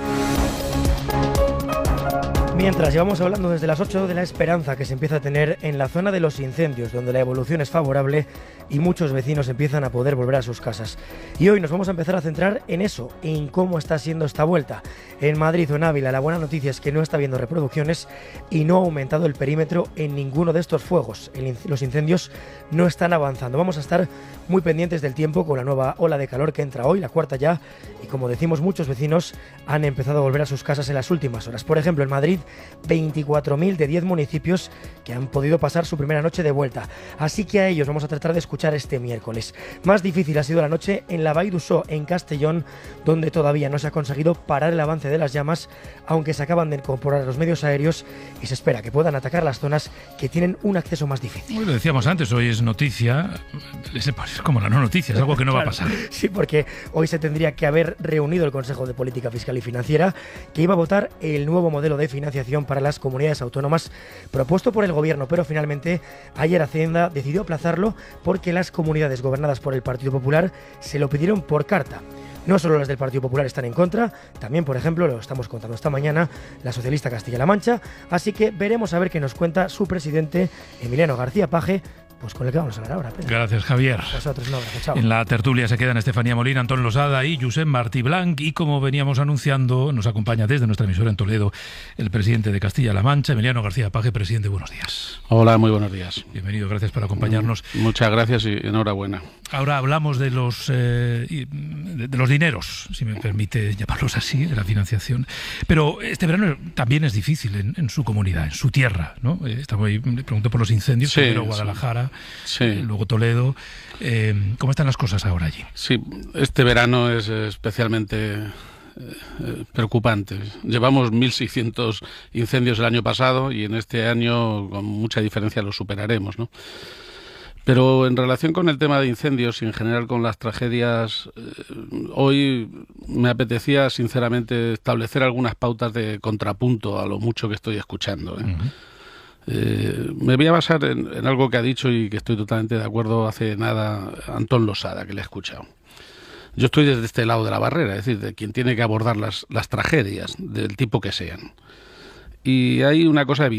Mientras llevamos hablando desde las ocho de la esperanza que se empieza a tener en la zona de los incendios, donde la evolución es favorable y muchos vecinos empiezan a poder volver a sus casas. Y hoy nos vamos a empezar a centrar en eso, en cómo está siendo esta vuelta. En Madrid o en Ávila, la buena noticia es que no está habiendo reproducciones y no ha aumentado el perímetro en ninguno de estos fuegos. El, los incendios no están avanzando. Vamos a estar muy pendientes del tiempo con la nueva ola de calor que entra hoy, la cuarta ya, y como decimos, muchos vecinos han empezado a volver a sus casas en las últimas horas. Por ejemplo, en Madrid veinticuatro mil de diez municipios que han podido pasar su primera noche de vuelta. Así que a ellos vamos a tratar de escuchar este miércoles. Más difícil ha sido la noche en la Vall d'Uixó, en Castellón, donde todavía no se ha conseguido parar el avance de las llamas, aunque se acaban de incorporar los medios aéreos y se espera que puedan atacar las zonas que tienen un acceso más difícil. Hoy lo decíamos antes, hoy es noticia, es como la no noticia, es algo que no Claro, va a pasar. Sí, porque hoy se tendría que haber reunido el Consejo de Política Fiscal y Financiera, que iba a votar el nuevo modelo de financiación para las comunidades autónomas propuesto por el Gobierno, pero finalmente ayer Hacienda decidió aplazarlo porque las comunidades gobernadas por el Partido Popular se lo pidieron por carta. No solo las del Partido Popular están en contra, también, por ejemplo, lo estamos contando esta mañana, la socialista Castilla-La Mancha, así que veremos a ver qué nos cuenta su presidente, Emiliano García Paje, pues con el que vamos a hablar ahora, Pedro. Gracias, Javier. Vosotros, un abrazo, chao. En la tertulia se quedan Estefanía Molina, Antón Losada y Josep Martí Blanc. Y como veníamos anunciando, nos acompaña desde nuestra emisora en Toledo el presidente de Castilla-La Mancha, Emiliano García Paje. Presidente, buenos días. Hola, muy buenos días. Bienvenido, gracias por acompañarnos. Muchas gracias y enhorabuena. Ahora hablamos de los eh, de, de los dineros, si me permite llamarlos así, de la financiación. Pero este verano también es difícil en, en su comunidad, en su tierra, ¿no? Eh, estamos ahí, le pregunto por los incendios, Sí, primero Guadalajara, sí. eh, luego Toledo. Eh, ¿Cómo están las cosas ahora allí? Sí, este verano es especialmente eh, preocupante. Llevamos mil seiscientos incendios el año pasado y en este año con mucha diferencia los superaremos, ¿no? Pero en relación con el tema de incendios y en general con las tragedias, eh, hoy me apetecía sinceramente establecer algunas pautas de contrapunto a lo mucho que estoy escuchando, ¿eh? Uh-huh. Eh, me voy a basar en, en algo que ha dicho y que estoy totalmente de acuerdo hace nada Antón Losada, que le he escuchado. Yo estoy desde este lado de la barrera, es decir, de quien tiene que abordar las, las tragedias, del tipo que sean. Y hay una cosa evidente.